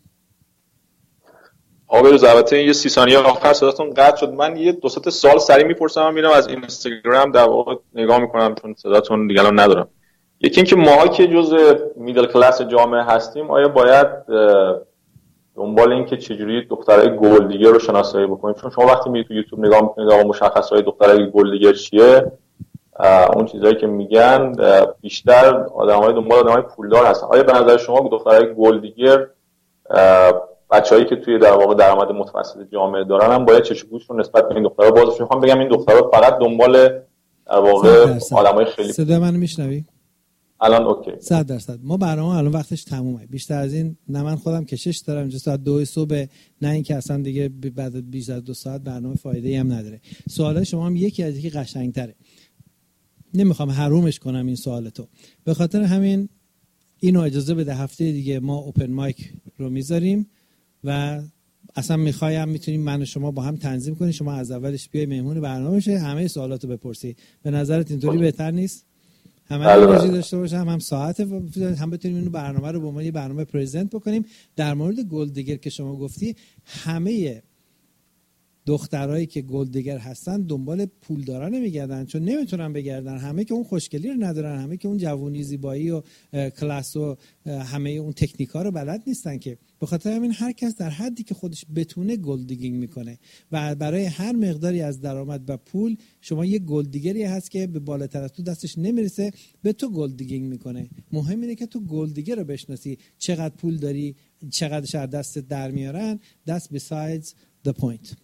آقا بروز البته یه 30 ثانیه آخر صداتون قطع شد. من یه 2-3 سوال سریع میپرسم، میرم از اینستاگرام در واقع نگاه میکنم چون صداتون دیگه الان ندارم. یکی اینکه ماها که جزء میدل کلاس جامعه هستیم آیا باید دنبال این که چجوری دخترای گل دیگر رو شناسایی بکنیم، چون شما وقتی میرید تو یوتیوب نگاه میکنید آقا مشخصهای دخترای گل دیگر چیه، اون چیزایی که میگن بیشتر آدمای دنبال آدمای پولدار هستن. آیا به نظر شما دخترای گل دیگر بچه‌هایی که توی در واقع درآمد متوسط جامعه دارن هم باید چشم‌پوششون نسبت به این دخترها بازش؟ میخوام بگم این دخترها فقط دنبال در واقع آدمای خیلی صدا منو میشنوی؟ الان اوکی 100%. ما برنامه الان وقتش تمومه. بیشتر از این نه من خودم کشش دارم اینجا ساعت 2 صبح، نه اینکه اصلا دیگه بعد بیشتر از 2 ساعت برنامه فایده‌ای هم نداره. سوالای شما هم یکی از یکی قشنگ‌تره. نمیخوام حرومش کنم این سوالتو. به خاطر همین اینو اجازه بده هفته دیگه ما اوپن مایک رو میذاریم و اصلا میتونیم من و شما با هم تنظیم کنیم، شما از اولش بیای مهمون برنامه بشه، همه سوالاتو بپرسی. به نظرت اینطوری بهتر نیست؟ همه انرژی داشته باشم، هم ساعت، هم بتونیم اینو برنامه رو به عنوان یه برنامه پرزنت بکنیم. در مورد گلد دیگر که شما گفتی، همه دخترایی که گلد دیگر هستن دنبال پولدارا نمیگردن، چون نمیتونن بگردن. همه که اون خوشگلی رو ندارن، همه که اون جوونی زیبایی و کلاس و همه اون تکنیکا رو بلد نیستن که. به خاطر همین هر کس در حدی که خودش بتونه گلد دیگینگ میکنه و برای هر مقداری از درآمد و پول شما یه گلد دیگری هست که به بالاتر از تو دستش نمیرسه، به تو گلد دیگینگ میکنه. مهم اینه که تو گلد دیگر رو بشناسی، چقدر پول داری، چقدرش از دستت در میارن. That's besides the point.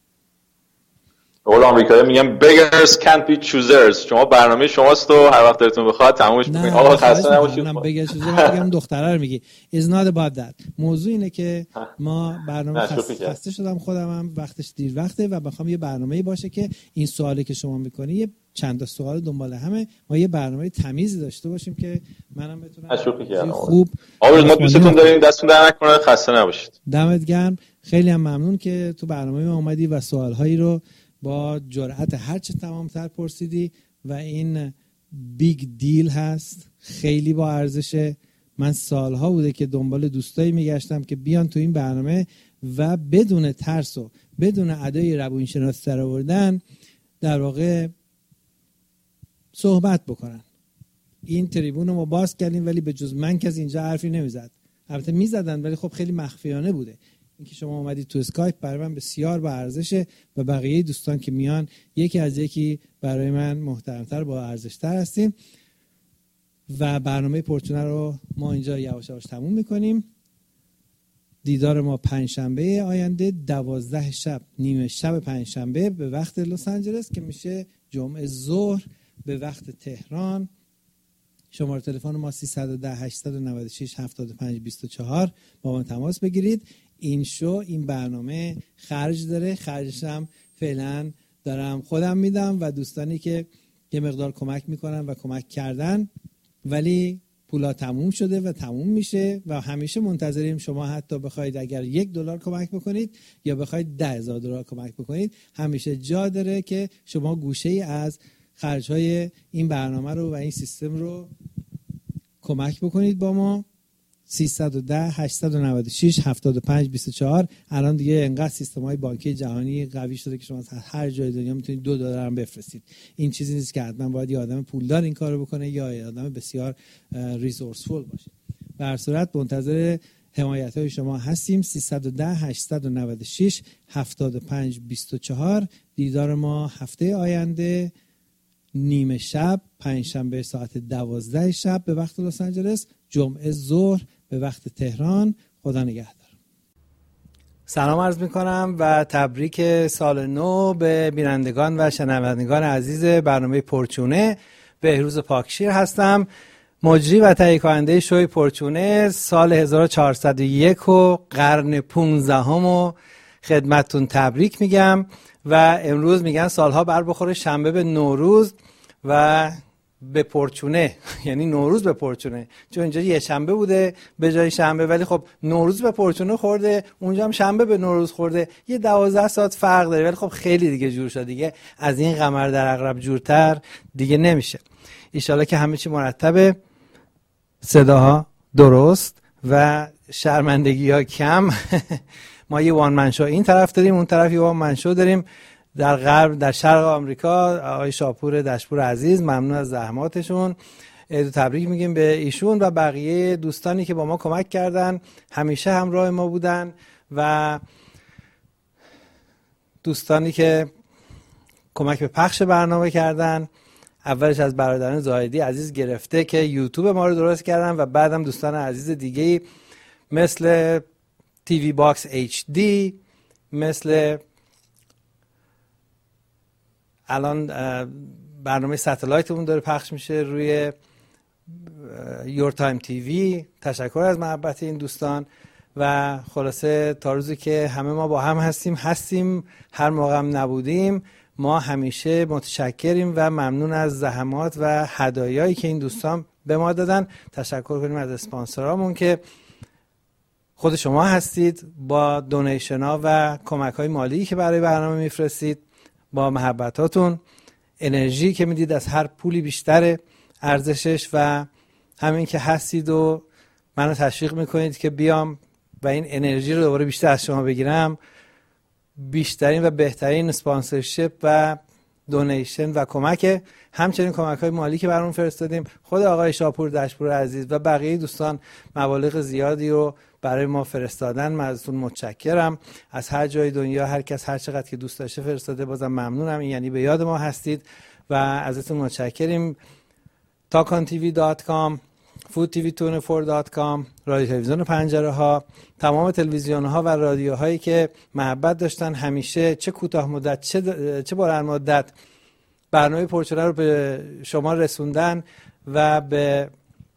قول آمریکایی میگن beggars can't be choosers. شما برنامه شماست و هر وقت دلتون بخواد تمومش میکنید. آقا خسته نباشید. من beggars choosers میگم دختره رو میگی. It's not about that. موضوع اینه که ما برنامه خسته شدم خودم هم، وقتش دیر وقته و بخوام یه برنامه‌ای باشه که این سوالی که شما میکنی یه چند تا سوال دنبال همه، ما یه برنامه تمیزی داشته باشیم که منم بتونم خوب. آقا ما دوستتون داریم، دستتون در نکنه، خسته نباشید. دمت گرم. خیلی هم ممنون که تو برنامه ما اومدی و سوال‌هایی رو با جرأت هرچه تمام‌تر پرسیدی و این بیگ دیل هست، خیلی با ارزشه. من سالها بوده که دنبال دوستایی میگشتم که بیان تو این برنامه و بدون ترس و بدون ادای روانشناسی در آوردن در واقع صحبت بکنن. این تریبون رو ما باز کردیم ولی به جز من کسی اینجا حرفی نمیزد. البته میزدن ولی خب خیلی مخفیانه بوده. اینکه شما اومدید تو اسکایپ برای من بسیار با ارزشه و بقیه دوستان که میان یکی از یکی برای من محترمتر با ارزشتر هستیم. و برنامه پورچونه رو ما اینجا یواش یواش تموم میکنیم. دیدار ما پنجشنبه آینده 12 شب، نیمه شب پنجشنبه به وقت لس آنجلس که میشه جمعه ظهر به وقت تهران. شماره تلفن ما 310 896 75 24 با ما تماس بگیرید. این برنامه خرج داره، خرجش هم فعلا دارم خودم میدم و دوستانی که یه مقدار کمک میکنن و کمک کردن، ولی پولا تموم شده و تموم میشه و همیشه منتظریم شما حتی بخواید اگر $1 کمک بکنید یا بخواید $10,000 کمک بکنید، همیشه جا داره که شما گوشه ای از خرجهای این برنامه رو و این سیستم رو کمک بکنید با ما. 310 896 75 24. الان دیگه انقدر سیستم‌های بانکی جهانی قوی شده که شما از هر جای دنیا میتونید $2 هم بفرستید. این چیزی نیست که حتما باید یه آدم پولدار این کارو بکنه یا یه آدم بسیار ریسورسفول باشه. به هر صورت منتظر حمایت‌های شما هستیم. 310 896 75 24. دیدار ما هفته آینده نیمه شب، پنجشنبه ساعت 12 شب به وقت لس آنجلس، جمعه ظهر به وقت تهران. خدا نگهدار. سلام عرض میکنم و تبریک سال نو به بینندگان و شنوندگان عزیز برنامه پورچونه. بهروز پاکشیر هستم، مجری و تهیه کننده شوی پورچونه. سال 1401 و قرن 15 و خدمتتون تبریک میگم و امروز میگن سالها بر بخوره شنبه به نوروز و به پورچونه، یعنی نوروز به پورچونه، چون اینجا یه شنبه بوده به جای شنبه، ولی خب نوروز به پورچونه خورده، اونجا هم شنبه به نوروز خورده، یه 12 ساعت فرق داره، ولی خب خیلی دیگه جور شد. دیگه از این قمر در عقرب جورتر دیگه نمیشه. ان شاءالله که همه چی مرتبه، صداها درست و شرمندگی‌ها کم. ما یه وان من شو این طرف داریم، اون طرف یه وان من شو داریم. در غرب، در شرق آمریکا، آقای شاپور دشپور عزیز، ممنون از زحماتشون. عید تبریک میگیم به ایشون و بقیه دوستانی که با ما کمک کردن، همیشه همراه ما بودن و دوستانی که کمک به پخش برنامه کردن. اولش از برادران زاهدی عزیز گرفته که یوتیوب ما رو درست کردن و بعدم دوستان عزیز دیگه مثل تیوی باکس HD، مثل الان برنامه ستلایتمون داره پخش میشه روی یور تایم تیوی. تشکر از محبت این دوستان و خلاصه تا روزی که همه ما با هم هستیم، هر موقع هم نبودیم، ما همیشه متشکریم و ممنون از زحمات و هدایایی که این دوستان به ما دادن. تشکر کنیم از اسپانسرامون که خود شما هستید، با دونیشن ها و کمک های مالی که برای برنامه میفرستید، با محبتاتون، انرژی که میدید از هر پولی بیشتره ارزشش و همین که هستید و منو تشویق میکنید که بیام و این انرژی رو دوباره بیشتر از شما بگیرم. بیشترین و بهترین اسپانسرشیپ و دونیشن و کمک، همچنین کمک های مالی که برامون فرستادیم. خود آقای شاپور دشپور عزیز و بقیه دوستان مبالغ زیادی رو برای ما فرستادن. من ازتون متشکرم. از هر جای دنیا هر کس هر چقدر که دوست داشته فرستاده، بازم ممنونم. این یعنی به یاد ما هستید و ازتون متشکریم. takontv.com، foodtv24.com، رادیو تلویزیون پنجره ها، تمام تلویزیون ها و رادیوهایی که محبت داشتن همیشه چه کوتاه مدت چه بلند مدت برنامه پرچونه رو به شما رسوندن و به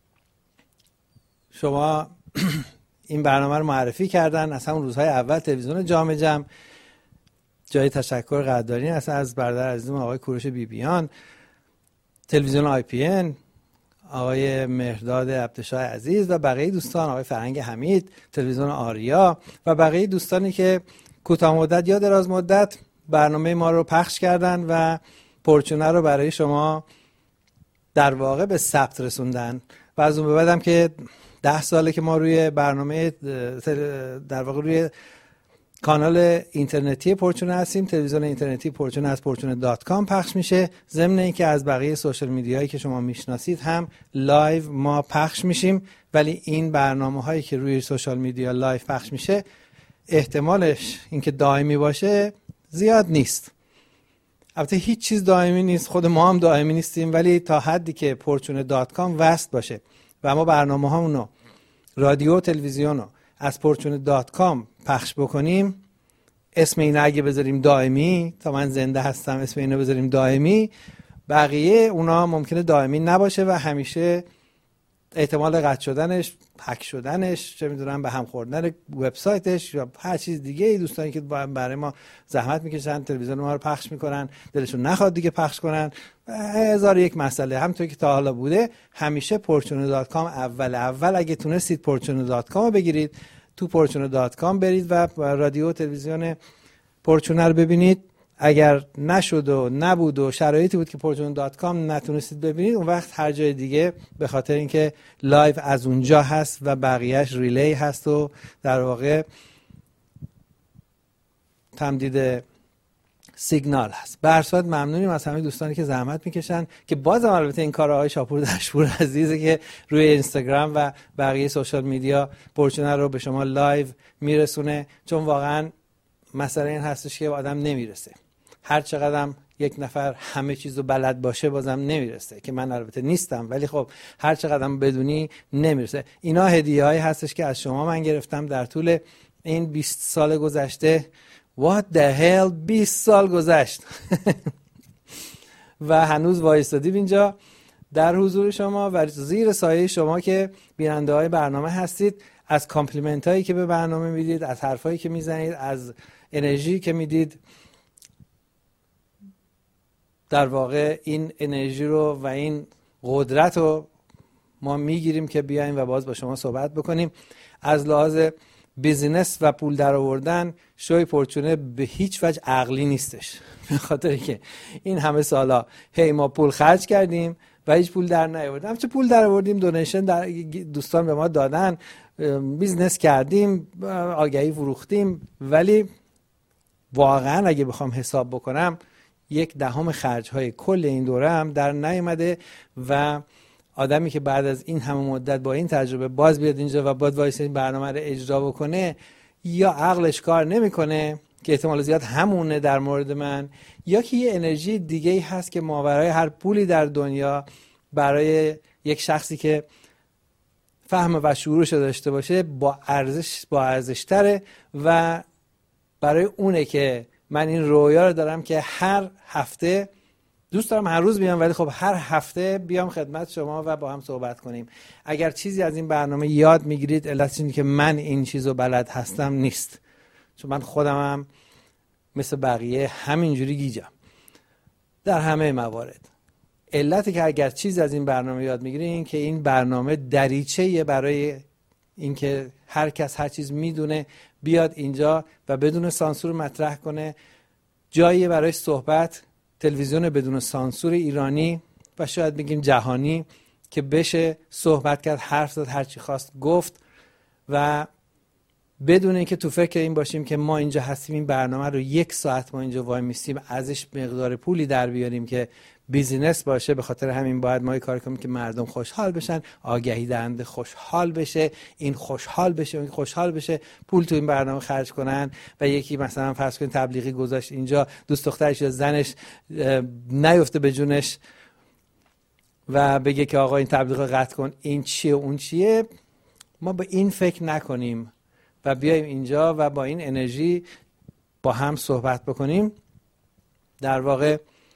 شما این برنامه رو معرفی کردن. از همون روزهای اول تلویزیون جام جم جای تشکر قدردانی است از برادر عزیزم آقای کوروش بیبیان، تلویزیون IPN آقای مهرداد عبدالشاه عزیز و بقیه دوستان، آقای فرهنگ حمید، تلویزیون آریا و بقیه دوستانی که کوتاه مدت یا دراز مدت برنامه ما رو پخش کردن و پرچونه رو برای شما در واقع به ثبت رسوندن. و از اون به بعدم که 10 ساله که ما روی برنامه در واقع روی کانال اینترنتی پرچونه هستیم. تلویزیون اینترنتی پرچونه از پرچونه.com پخش میشه. ضمن اینکه از بقیه سوشال میدیایی که شما میشناسید هم لایو ما پخش میشیم، ولی این برنامه هایی که روی سوشال میدیا لایو پخش میشه احتمالش اینکه دائمی باشه زیاد نیست. البته هیچ چیز دائمی نیست، خود ما هم دائمی نیستیم، ولی تا حدی که پرچونه.com وصل باشه و ما برنامه هامونو رادیو و تلویزیون رو از پرچونه.com پخش بکنیم، اسم این اگه بذاریم دائمی، تا من زنده هستم اسم اینو بذاریم دائمی، بقیه اونا ممکنه دائمی نباشه و همیشه احتمال قطع شدنش، هک شدنش، چه میدونم به هم خوردن وبسایتش یا هر چیز دیگه ای، دوستانی که برای ما زحمت میکشن تلویزیون ما رو پخش میکنن دلشون نخواد دیگه پخش کنن، هزار یک مسئله. همونطور که تا حالا بوده همیشه پرچونه.com اول اگه تونستید پرچونه.com رو بگیرید، تو پرچونه.com برید و رادیو و تلویزیون پرچونه رو ببینید. اگر نشد و نبود و شرایطی بود که پرچونه.com نتونستید ببینید، اون وقت هر جای دیگه به خاطر اینکه لایو از اونجا هست و بقیهش ریلی هست و در واقع تمدید سیگنال هست. به هر صورت ممنونیم از همه دوستانی که زحمت میکشن، که بازم البته این کار آقای شاپور دشپور عزیزه که روی اینستاگرام و بقیه سوشال میدیا پرچونه رو به شما لایو میرسونه، چون واقعا مسئله این هستش که آدم نمیرسه. هر چقدرم یک نفر همه چیزو بلد باشه بازم نمیرسه، که من البته نیستم، ولی خب هر چقدرم بدونی نمیرسه. اینا هدیه‌هایی هستش که از شما من گرفتم در طول این 20 سال گذشته. What the hell 20 سال گذشت و هنوز وایستادیم اینجا در حضور شما و زیر سایه شما که بیننده های برنامه هستید. از کامپلیمنت هایی که به برنامه میدید، از حرفایی که میزنید، از انرژی که میدید، در واقع این انرژی رو و این قدرت رو ما میگیریم که بیایم و باز با شما صحبت بکنیم. از لحاظ بیزینس و پول در آوردن شوی پرچونه به هیچ وجه عقلی نیستش، به خاطر که این همه سالا ما پول خرج کردیم و هیچ پول در نیاوردیم. چه پول در آوردیم، دونیشن دوستان به ما دادن، بیزنس کردیم، آگهی فروختیم، ولی واقعا اگه بخوام حساب بکنم 1/10 خرج های کل این دوره هم در نیامده و آدمی که بعد از این همه مدت با این تجربه باز بیاد اینجا و باز وایس این برنامه رو اجرا بکنه، یا عقلش کار نمیکنه که احتمال زیاد همونه در مورد من، یا که یه انرژی دیگه ای هست که ماورای هر پولی در دنیا برای یک شخصی که فهم و شعورش داشته باشه با ارزش تره و برای اونه که من این رویا رو دارم که هر هفته دوست دارم هر روز بیام، ولی خب هر هفته بیام خدمت شما و با هم صحبت کنیم. اگر چیزی از این برنامه یاد میگیرید علتش اینه که من این چیزو بلد هستم نیست، چون من خودمم مثل بقیه همینجوری گیجم در همه موارد. علتی که اگر چیزی از این برنامه یاد میگیرین که این برنامه دریچه‌ایه برای اینکه هر کس هر چیز میدونه بیاد اینجا و بدون سانسور مطرح کنه، جایی برای صحبت، تلویزیون بدون سانسور ایرانی و شاید بگیم جهانی که بشه صحبت کرد، حرف زد، هر چی خواست گفت و بدون اینکه تو فکر این باشیم که ما اینجا هستیم این برنامه رو 1 ساعت ما اینجا وای میستیم ازش مقدار پولی در بیاریم که بیزینس باشه. به خاطر همین باید ما کار کنیم که مردم خوشحال بشن، آگهی دهنده خوشحال بشه، این خوشحال بشه، اون خوشحال بشه، پول تو این برنامه خرج کنن. و یکی مثلا فرض کنید تبلیغی گذاشت اینجا، دوست دخترش یا زنش نیفته به جونش و بگه که آقا این تبلیغ قطع کن، این چیه اون چیه. ما به این فکر نکنیم و بیایم اینجا و با این انرژی با هم صحبت بکنیم. در واقع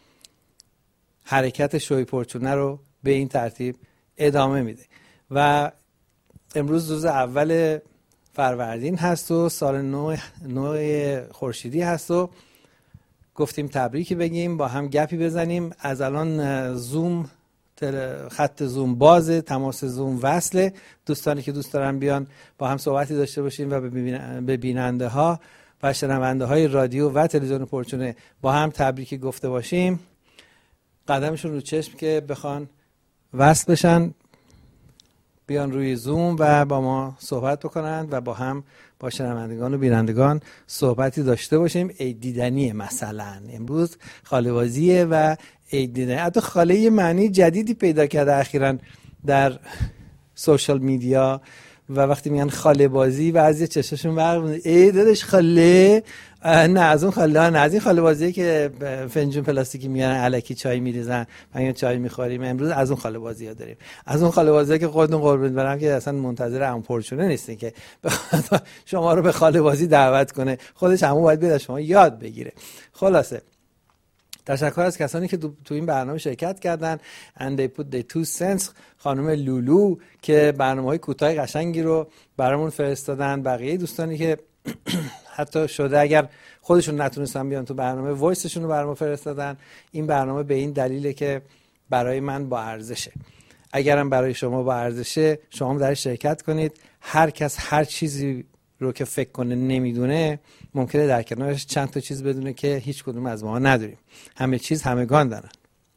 حرکت شوی پرچونه رو به این ترتیب ادامه میده و امروز روز اول فروردین هست و سال نو خورشیدی هست و گفتیم تبریکی بگیم، با هم گپی بزنیم. از الان زوم خط زوم بازه، تماس زوم وصله. دوستانی که دوست دارن بیان با هم صحبتی داشته باشیم و به بیننده ها و شنونده های رادیو و تلویزیون پرچونه با هم تبریکی گفته باشیم. قدمشون رو چشم که بخوان وصل بشن، بیان روی زوم و با ما صحبت بکنن و با هم با شنوندگان و بینندگان صحبتی داشته باشیم. عید دیدنیه مثلا امروز خاله‌بازیه و عید دیدنی. حتی خاله یه معنی جدیدی پیدا کرده اخیراً در سوشال میدیا و وقتی میگن خاله بازی بعضی چشاشون برق میزنه، ای داداش خاله، نه از اون خاله، نه از این خاله بازیه که فنجون پلاستیکی میارن الکی چای میریزن ما چای میخوریم. امروز از اون خاله بازی‌ها داریم، از اون خاله بازیه که خودتون قربون برم که اصلا منتظر هم پرچونه نیستین که شما رو به خاله بازی دعوت کنه، خودش همون باید بیاد شما یاد بگیره. خلاصه تشکر از کسانی که تو این برنامه شرکت کردن. and they put their 2 cents. خانم لولو که برنامه‌های کوتاه قشنگی رو برامون فرستادن. بقیه دوستانی که حتی شده اگر خودشون نتونستن بیان تو برنامه، وایسشون رو برام فرستادن. این برنامه به این دلیله که برای من با ارزشه. اگرم برای شما با ارزشه، شما هم درش شرکت کنید. هر کس هر چیزی رو که فکر کنه نمیدونه ممکنه در کنارش چند تا چیز بدونه که هیچ کدوم از ما نداریم. همه چیز همگان دارن.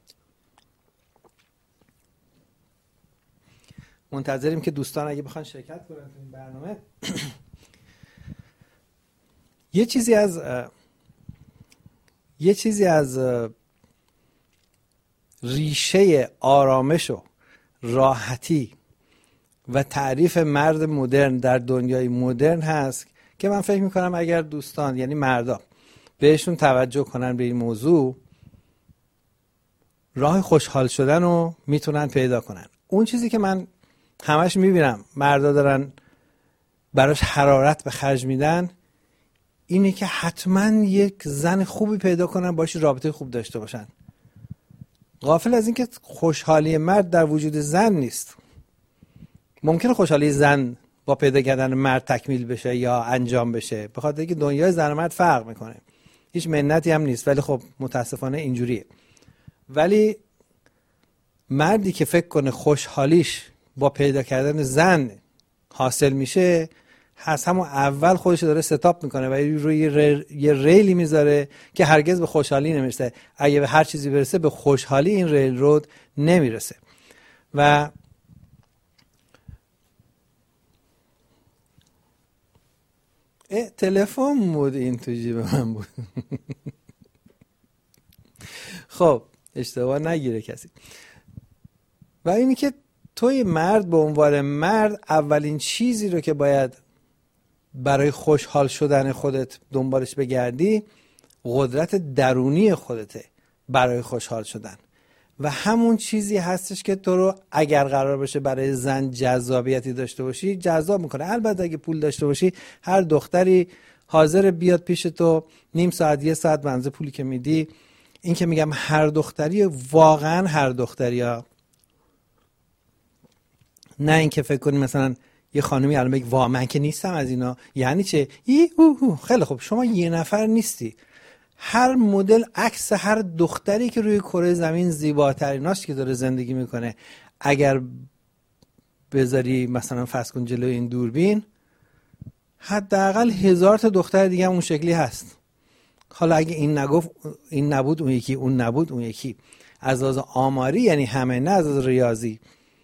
منتظریم که دوستان اگه بخوان شرکت کنن تو این برنامه یه چیزی از ریشه آرامش و راحتی و تعریف مرد مدرن در دنیای مدرن هست که من فکر میکنم اگر دوستان یعنی مردا بهشون توجه کنن به این موضوع، راه خوشحال شدن رو میتونن پیدا کنن. اون چیزی که من همش میبینم مردا دارن براش حرارت به خرج میدن اینه که حتما یک زن خوبی پیدا کنن باش رابطه خوب داشته باشن، غافل از اینکه خوشحالی مرد در وجود زن نیست. ممکنه خوشحالی زن با پیدا کردن مرد تکمیل بشه یا انجام بشه، به خاطر اینکه دنیای زن و مرد فرق میکنه، هیچ منتی هم نیست، ولی خب متاسفانه اینجوریه. ولی مردی که فکر کنه خوشحالیش با پیدا کردن زن حاصل میشه، از همون اول خودش داره ستاپ میکنه و روی یه ریلی میذاره که هرگز به خوشحالی نمیرسه. اگه به هر چیزی برسه به خوشحالی این ریل رود نمیرسه. و تلفن بود این تو جیب من بود. خب اشتباه نگیره کسی. و اینی که توی مرد به عنوان مرد اولین چیزی رو که باید برای خوشحال شدن خودت دنبالش بگردی قدرت درونی خودته برای خوشحال شدن، و همون چیزی هستش که تو رو اگر قرار باشه برای زن جذابیتی داشته باشی جذاب میکنه. البته اگه پول داشته باشی هر دختری حاضر بیاد پیش تو نیم ساعت 1 ساعت منزه پولی که میدی. این که میگم هر دختری، واقعا هر دختری ها، نه اینکه فکر کنی مثلا یه خانمی الان بگه وا من که نیستم از اینا. یعنی چه؟ خیلی خوب، شما یه نفر نیستی. هر مدل عکس هر دختری که روی کره زمین زیباتریناست که داره زندگی میکنه، اگر بذاری مثلا فرض کن جلوی این دوربین، حداقل 1000 تا دختر دیگه هم اون شکلی هست. حالا اگه این نگفت این نبود اون یکی، اون نبود اون یکی، از لحاظ آماری یعنی همه، نه از لحاظ ریاضی.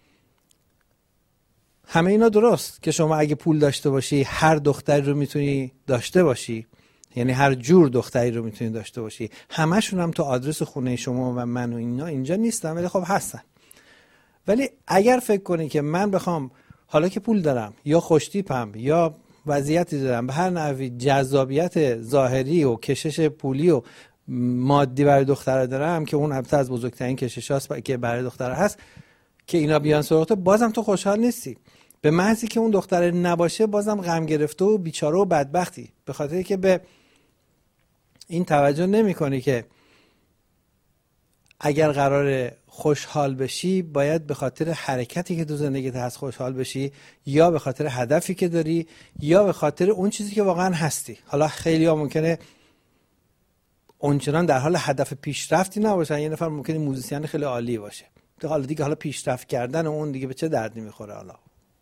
همه اینا درست که شما اگه پول داشته باشی هر دختری رو میتونی داشته باشی، یعنی هر جور دختری رو میتونی داشته باشی. همشون هم تو آدرس خونه شما و من و اینا اینجا نیستن، ولی خب هستن. ولی اگر فکر کنی که من بخوام حالا که پول دارم یا خوشتیپم یا وضعیتی دارم به هر نحوی جذابیت ظاهری و کشش پولی و مادی برای دختر دارم که اون البته از بزرگترین کششاست که برای دختر هست، که اینا بیان سراغت، بازم تو خوشحال نیستی. به محضی که اون دختر نباشه بازم غم گرفته و بیچاره و بدبختی، به خاطر که به این توجه نمی کنی که اگر قرار خوشحال بشی باید به خاطر حرکتی که تو زندگیت هست خوشحال بشی، یا به خاطر هدفی که داری، یا به خاطر اون چیزی که واقعا هستی. حالا خیلی ها ممکنه اونچنان در حال هدف پیشرفتی نباشن. یه نفر ممکنه موزیسین خیلی عالی باشه، حالا دیگه پیشرفت کردن اون دیگه به چه دردی میخوره. حالا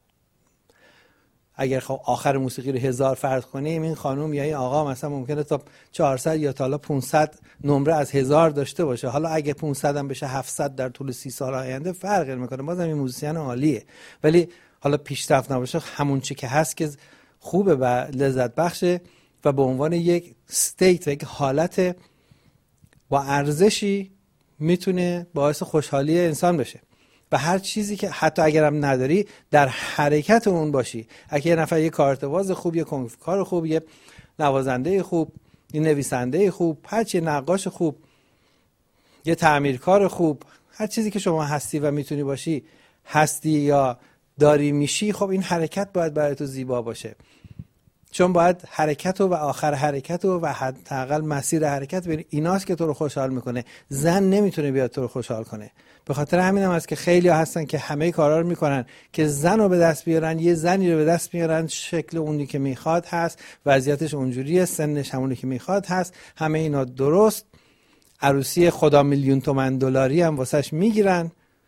اگر خب آخر موسیقی رو 1000 فرض کنیم، این خانم یا این آقا مثلا ممکنه تا 400 یا تا 500 نمره از 1000 داشته باشه. حالا اگه 500 هم بشه 700 در طول 30 سال آینده فرق نمیکنه، بازم این موزیسین عالیه. ولی حالا پیشرفت نباشه، همون چی که هست که خوبه و لذت بخشه و به عنوان یک استیت، یک حالت با ارزشی میتونه باعث خوشحالی انسان بشه. و هر چیزی که حتی اگرم نداری در حرکت اون باشی. اگه یه نفر یه کارتواز خوب، یه کنفکار خوب، یه نوازنده خوب، یه نویسنده خوب، هر چی، نقاش خوب، یه تعمیرکار خوب، هر چیزی که شما هستی و میتونی باشی، هستی یا داری میشی، خب این حرکت باید برای تو زیبا باشه. چون باید حرکت و آخر حرکت و حداقل مسیر حرکت ببین، ایناست که تو رو خوشحال میکنه. زن نمیتونه بیاد تو رو خوشحال کنه. به خاطر همین هم هست که خیلی ها هستن که همه کارا رو میکنن که زن رو به دست بیارن، یه زنی رو به دست بیارن شکل اونی که میخواد هست، وضعیتش اونجوریه، سنش همونی که میخواد هست، همه اینا درست. عروسی خدا میلیون تومن دلاری هم واسش میگیرن،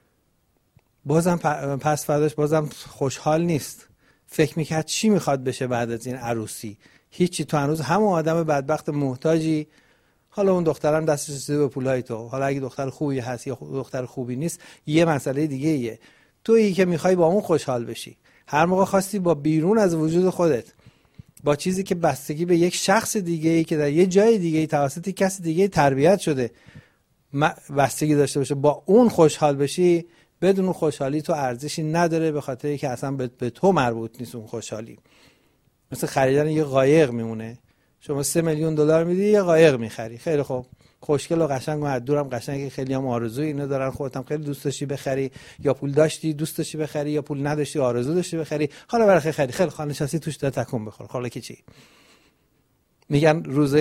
بازم پس فرداش بازم خوشحال نیست. فکر میکرد چی میخواد بشه بعد از این عروسی؟ هیچی. تو هنوز همون آدم بدبخت محتاجی. حالا اون دخترم دستش رسیده به پولای تو. حالا اگه دختر خوبی هست یا دختر خوبی نیست یه مسئله دیگه ایه. تویی که میخوای با اون خوشحال بشی. هر موقع خواستی با بیرون از وجود خودت، با چیزی که بستگی به یک شخص دیگه ای که در یه جای دیگه ای توسط کسی دیگه تربیت شده بستگی داشته باشه، با اون خوشحال بشی، بدون خوشحالی تو ارزشی نداره، به خاطر اینکه اصلا به تو مربوط نیست اون خوشحالی. مثل خریدن یه قایق میمونه. شما 3 میلیون دلار میدی یه قایق میخری، خیلی خوب، خوشگل و قشنگ و از دورم قشنگه، خیلی هم آرزوی اینو دارن، خودت هم خیلی دوست داشتی بخری، یا پول داشتی دوست داشتی بخری، یا پول نداشتی آرزو داشتی بخری، حالا برای خیلی خیلی خانه نشستی توش داره تکون بخور. حالا که چی میگن؟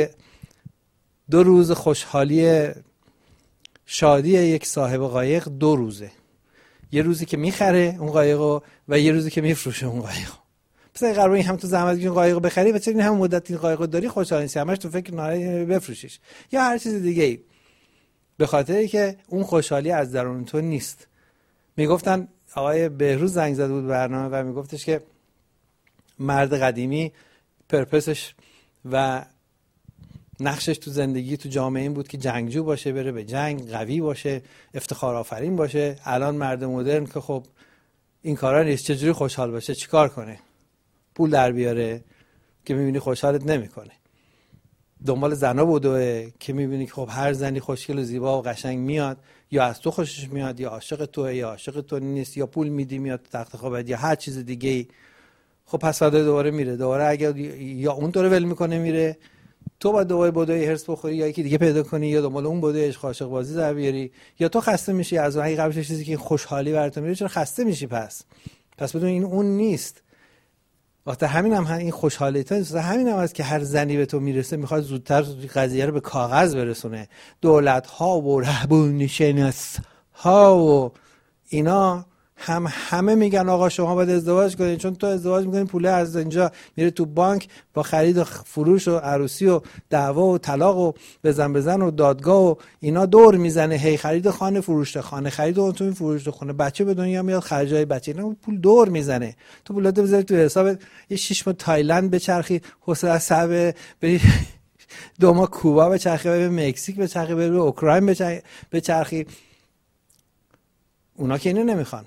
2 روز خوشحالی شادی یک صاحب قایق 2 روزه. یه روزی که میخره اون قایقو و یه روزی که میفروشه اون قایقو. پس اگه قراره هم تو زحمت این قایقو بخری، بچه این هم مدت این قایقو داری خوشحال نیستی، همش تو فکر نهایی بفروشیش یا هر چیز دیگه ای، به خاطری که اون خوشحالی از درون تو نیست. میگفتن آقای بهروز زنگ زده بود برنامه و میگفتش که مرد قدیمی پرپسش و نقشش تو زندگی تو جامعه این بود که جنگجو باشه، بره به جنگ، قوی باشه، افتخار آفرین باشه. الان مرد مدرن که خب این کارا نیست، چجوری خوشحال باشه؟ چیکار کنه؟ پول در بیاره که میبینی خوشحالت نمیکنه. دنبال زنا بوده که میبینی که خب هر زنی خوشگل و زیبا و قشنگ میاد، یا از تو خوشش میاد، یا عاشق توه، یا عاشق تو نیست، یا پول میدی میاد تو تخت خوابت، یا هر چیز دیگه ای. خب پس فردا دوباره میره، دوباره اگر یا اون تو رو ول میکنه میره، تو باید دوباره بدوی هرس بخوری یا یکی دیگه پیدا کنی، یا دنبال اون بدوی عشق عاشق بازی در بیاری، یا تو خسته میشی از اون قبلش چیزی که خوشحالی برات میاره. چرا خسته میشی؟ پس بدون این اون نیست. وقتی همین هم این خوشحالیت همین هم است که هر زنی به تو میرسه میخواد زودتر قضیه رو به کاغذ برسونه. دولت ها و رهبانی‌شناس ها و اینا همه میگن آقا شما باید ازدواج کنید، چون تو ازدواج میکنی پوله از اینجا میره تو بانک، با خرید و فروش و عروسی و دعوا و طلاق و بزن و دادگاه و اینا دور میزنه. هی خرید خانه، فروش خانه، خرید و تو فروش خانه، بچه به دنیا میاد، خرجای بچه، اینا پول دور میزنه. تو پولات بذاری تو حساب، یه 6 ماه تایلند بچرخی، حوصله صعب، بری 2 ماه کوبا بچرخی، به مکزیک بچرخی، به اوکراین بچرخی. اونا که اینو نمیخوان.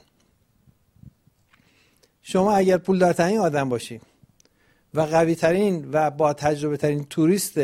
شما اگر پولدار ترین آدم باشی و قوی ترین و با تجربه ترین توریست،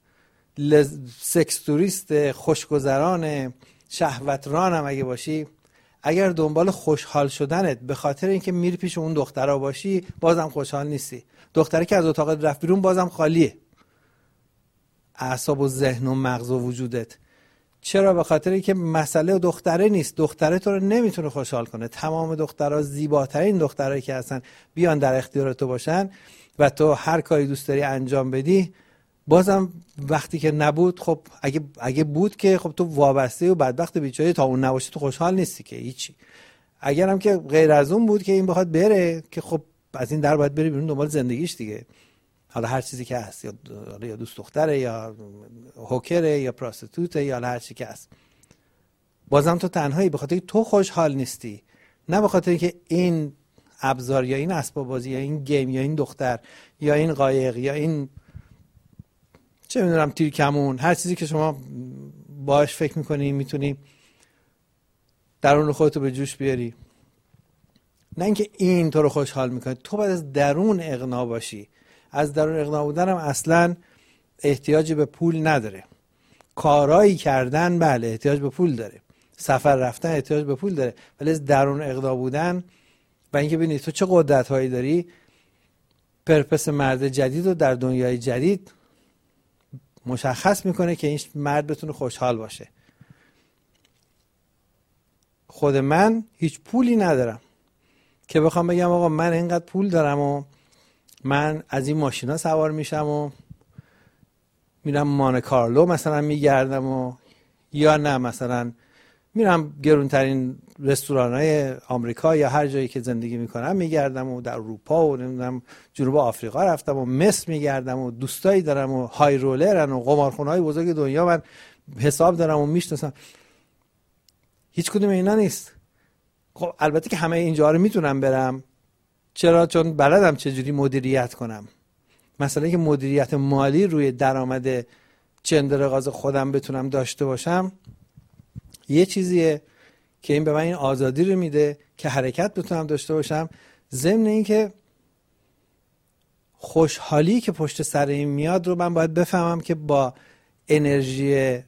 سکس توریست، خوشگذران، شهوتران هم اگه باشی، اگر دنبال خوشحال شدنت به خاطر اینکه میری پیش اون دخترها باشی، بازم خوشحال نیستی. دختری که از اتاقت رفت بیرون بازم خالیه اعصاب و ذهن و مغز و وجودت. چرا؟ به خاطر اینکه مسئله دختره نیست. دختره تو رو نمیتونه خوشحال کنه. تمام دخترها، زیباترین دخترایی که هستن، بیان در اختیار تو باشن و تو هر کاری دوست داری انجام بدی، بازم وقتی که نبود، خب اگه بود که خب تو وابسته و بدبخت بیچاره، تا اون نباشه تو خوشحال نیستی که هیچی. اگر هم که غیر از اون بود که این بخواد بره، که خب از این در باید بری بیرون دنبال زندگیش دیگه، حالا هر چیزی که هست، یا دوست دختره، یا هوکره، یا پراستیتوته، یا هر چیزی که هست، بازم تو تنهایی، به خاطر تو خوشحال نیستی، نه به خاطر که این ابزار یا این اسباب بازی یا این گیم یا این دختر یا این قایق یا این چه میدونم تیرکمون، هر چیزی که شما باهاش فکر میکنی میتونی درون خودتو به جوش بیاری. نه اینکه این تو رو خوشحال میکنه. تو باید از درون اقنا باشی. از درون اقنا بودن هم اصلا احتیاجی به پول نداره. کارایی کردن بله احتیاج به پول داره، سفر رفتن احتیاج به پول داره، ولی از درون اقنا بودن و اینکه ببینید تو چه قدرت هایی داری، پرپس مرد جدید رو در دنیای جدید مشخص میکنه که این مرد بتونه خوشحال باشه. خود من هیچ پولی ندارم که بخوام بگم آقا من اینقدر پول دارم و من از این ماشینا سوار میشم و میرم مانه کارلو مثلا میگردم و یا نه مثلا میرم گرونترین رستوران‌های آمریکا یا هر جایی که زندگی میکنم میگردم و در اروپا و نمیدونم جنوب آفریقا رفتم و مصر میگردم و دوستایی دارم و های رولرن و قمارخونه‌های بزرگ دنیا من حساب دارم و میشناسم. هیچ کدوم اینا نیست. خب البته که همه اینجا رو میتونم برم. چرا؟ چون بلدم چجوری مدیریت کنم. مثلا که مدیریت مالی روی درآمد چندرغاز خودم بتونم داشته باشم یه چیزیه که این به من این آزادی رو میده که حرکت بتونم داشته باشم، ضمن این که خوشحالی که پشت سر این میاد رو من باید بفهمم که با انرژی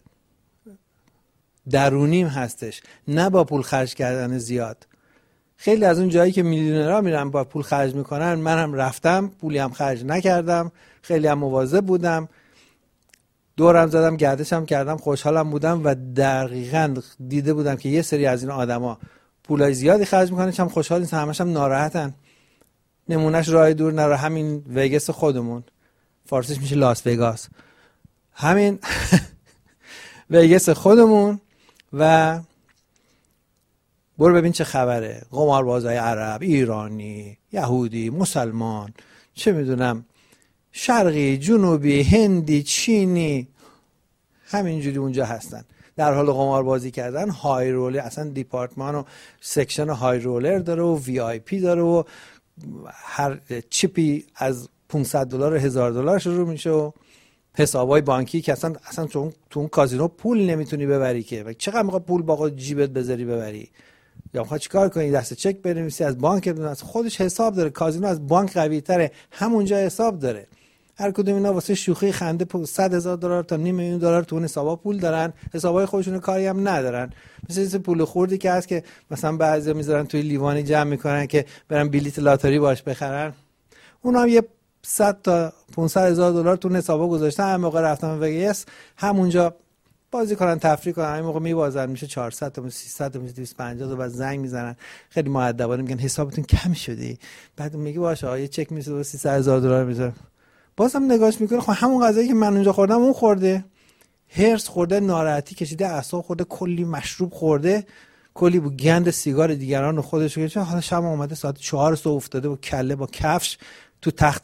درونیم هستش، نه با پول خرج کردن زیاد. خیلی از اون جایی که میلیونرها میرن با پول خرج میکنن، منم رفتم پولی هم خرج نکردم، خیلی هم مواظب بودم، دورم زدم، گردشم کردم، خوشحالم بودم و دقیقاً دیده بودم که یه سری از این آدما پولای زیادی خرج میکنن، هم خوشحال نیستن، همش هم ناراحتن. نمونهش راه دور نرو، همین وگاس خودمون، فارسیش میشه لاس وگاس، همین وگاس خودمون و برو ببین چه خبره. قماربازای عرب، ایرانی، یهودی، مسلمان، چه میدونم شرقی، جنوبی، هندی، چینی، همینجوری اونجا هستن در حال قماربازی کردن. های رولر، اصلا دیپارتمان و سکشن های رولر داره و وی آی پی داره و هر چیپی از $500 $1000 شروع میشه و حسابای بانکی که اصلا تو اون کازینو پول نمیتونی ببری که، و چقدر موقع پول با جیبت بذاری ببری، یا میخوای چیکار کنی؟ دست چک بنویسی از بانک، از خودش حساب داره. کازینو از بانک قوی تره، همونجا حساب داره. هر کدوم اینا واسه شوخی خنده $100,000 تا $500,000 تو اون حسابا پول دارن، حسابای خودشون کاری هم ندارن. مثل پول خوردی که هست که مثلا بعضیا میذارن توی لیوانی جمع میکنن که برن بلیت لاتاری باش بخرن. اونا هم یه 100 تا $500,000 تو حسابا گذاشتن، هر موقع رفتن وگاس همونجا بازی کنن، تفریح کنن، همین موقع میبازن، میشه 400 تا 300 تا 250 تا، بعد زنگ میزنن خیلی مؤدبانه میگن حسابتون کم شده. بعد میگه باشه یه چک میشه $300,000 میذارم. بازم نگاش میکنه خب همون غذایی که من اونجا خوردم اون خورده، هرس خورده، ناراحتی کشیده، اعصاب خورده، کلی مشروب خورده، کلی بو گند سیگار دیگران رو خودش کشیده. حالا شب اومده ساعت 4 صبح افتاده با کله با کفش تو تخت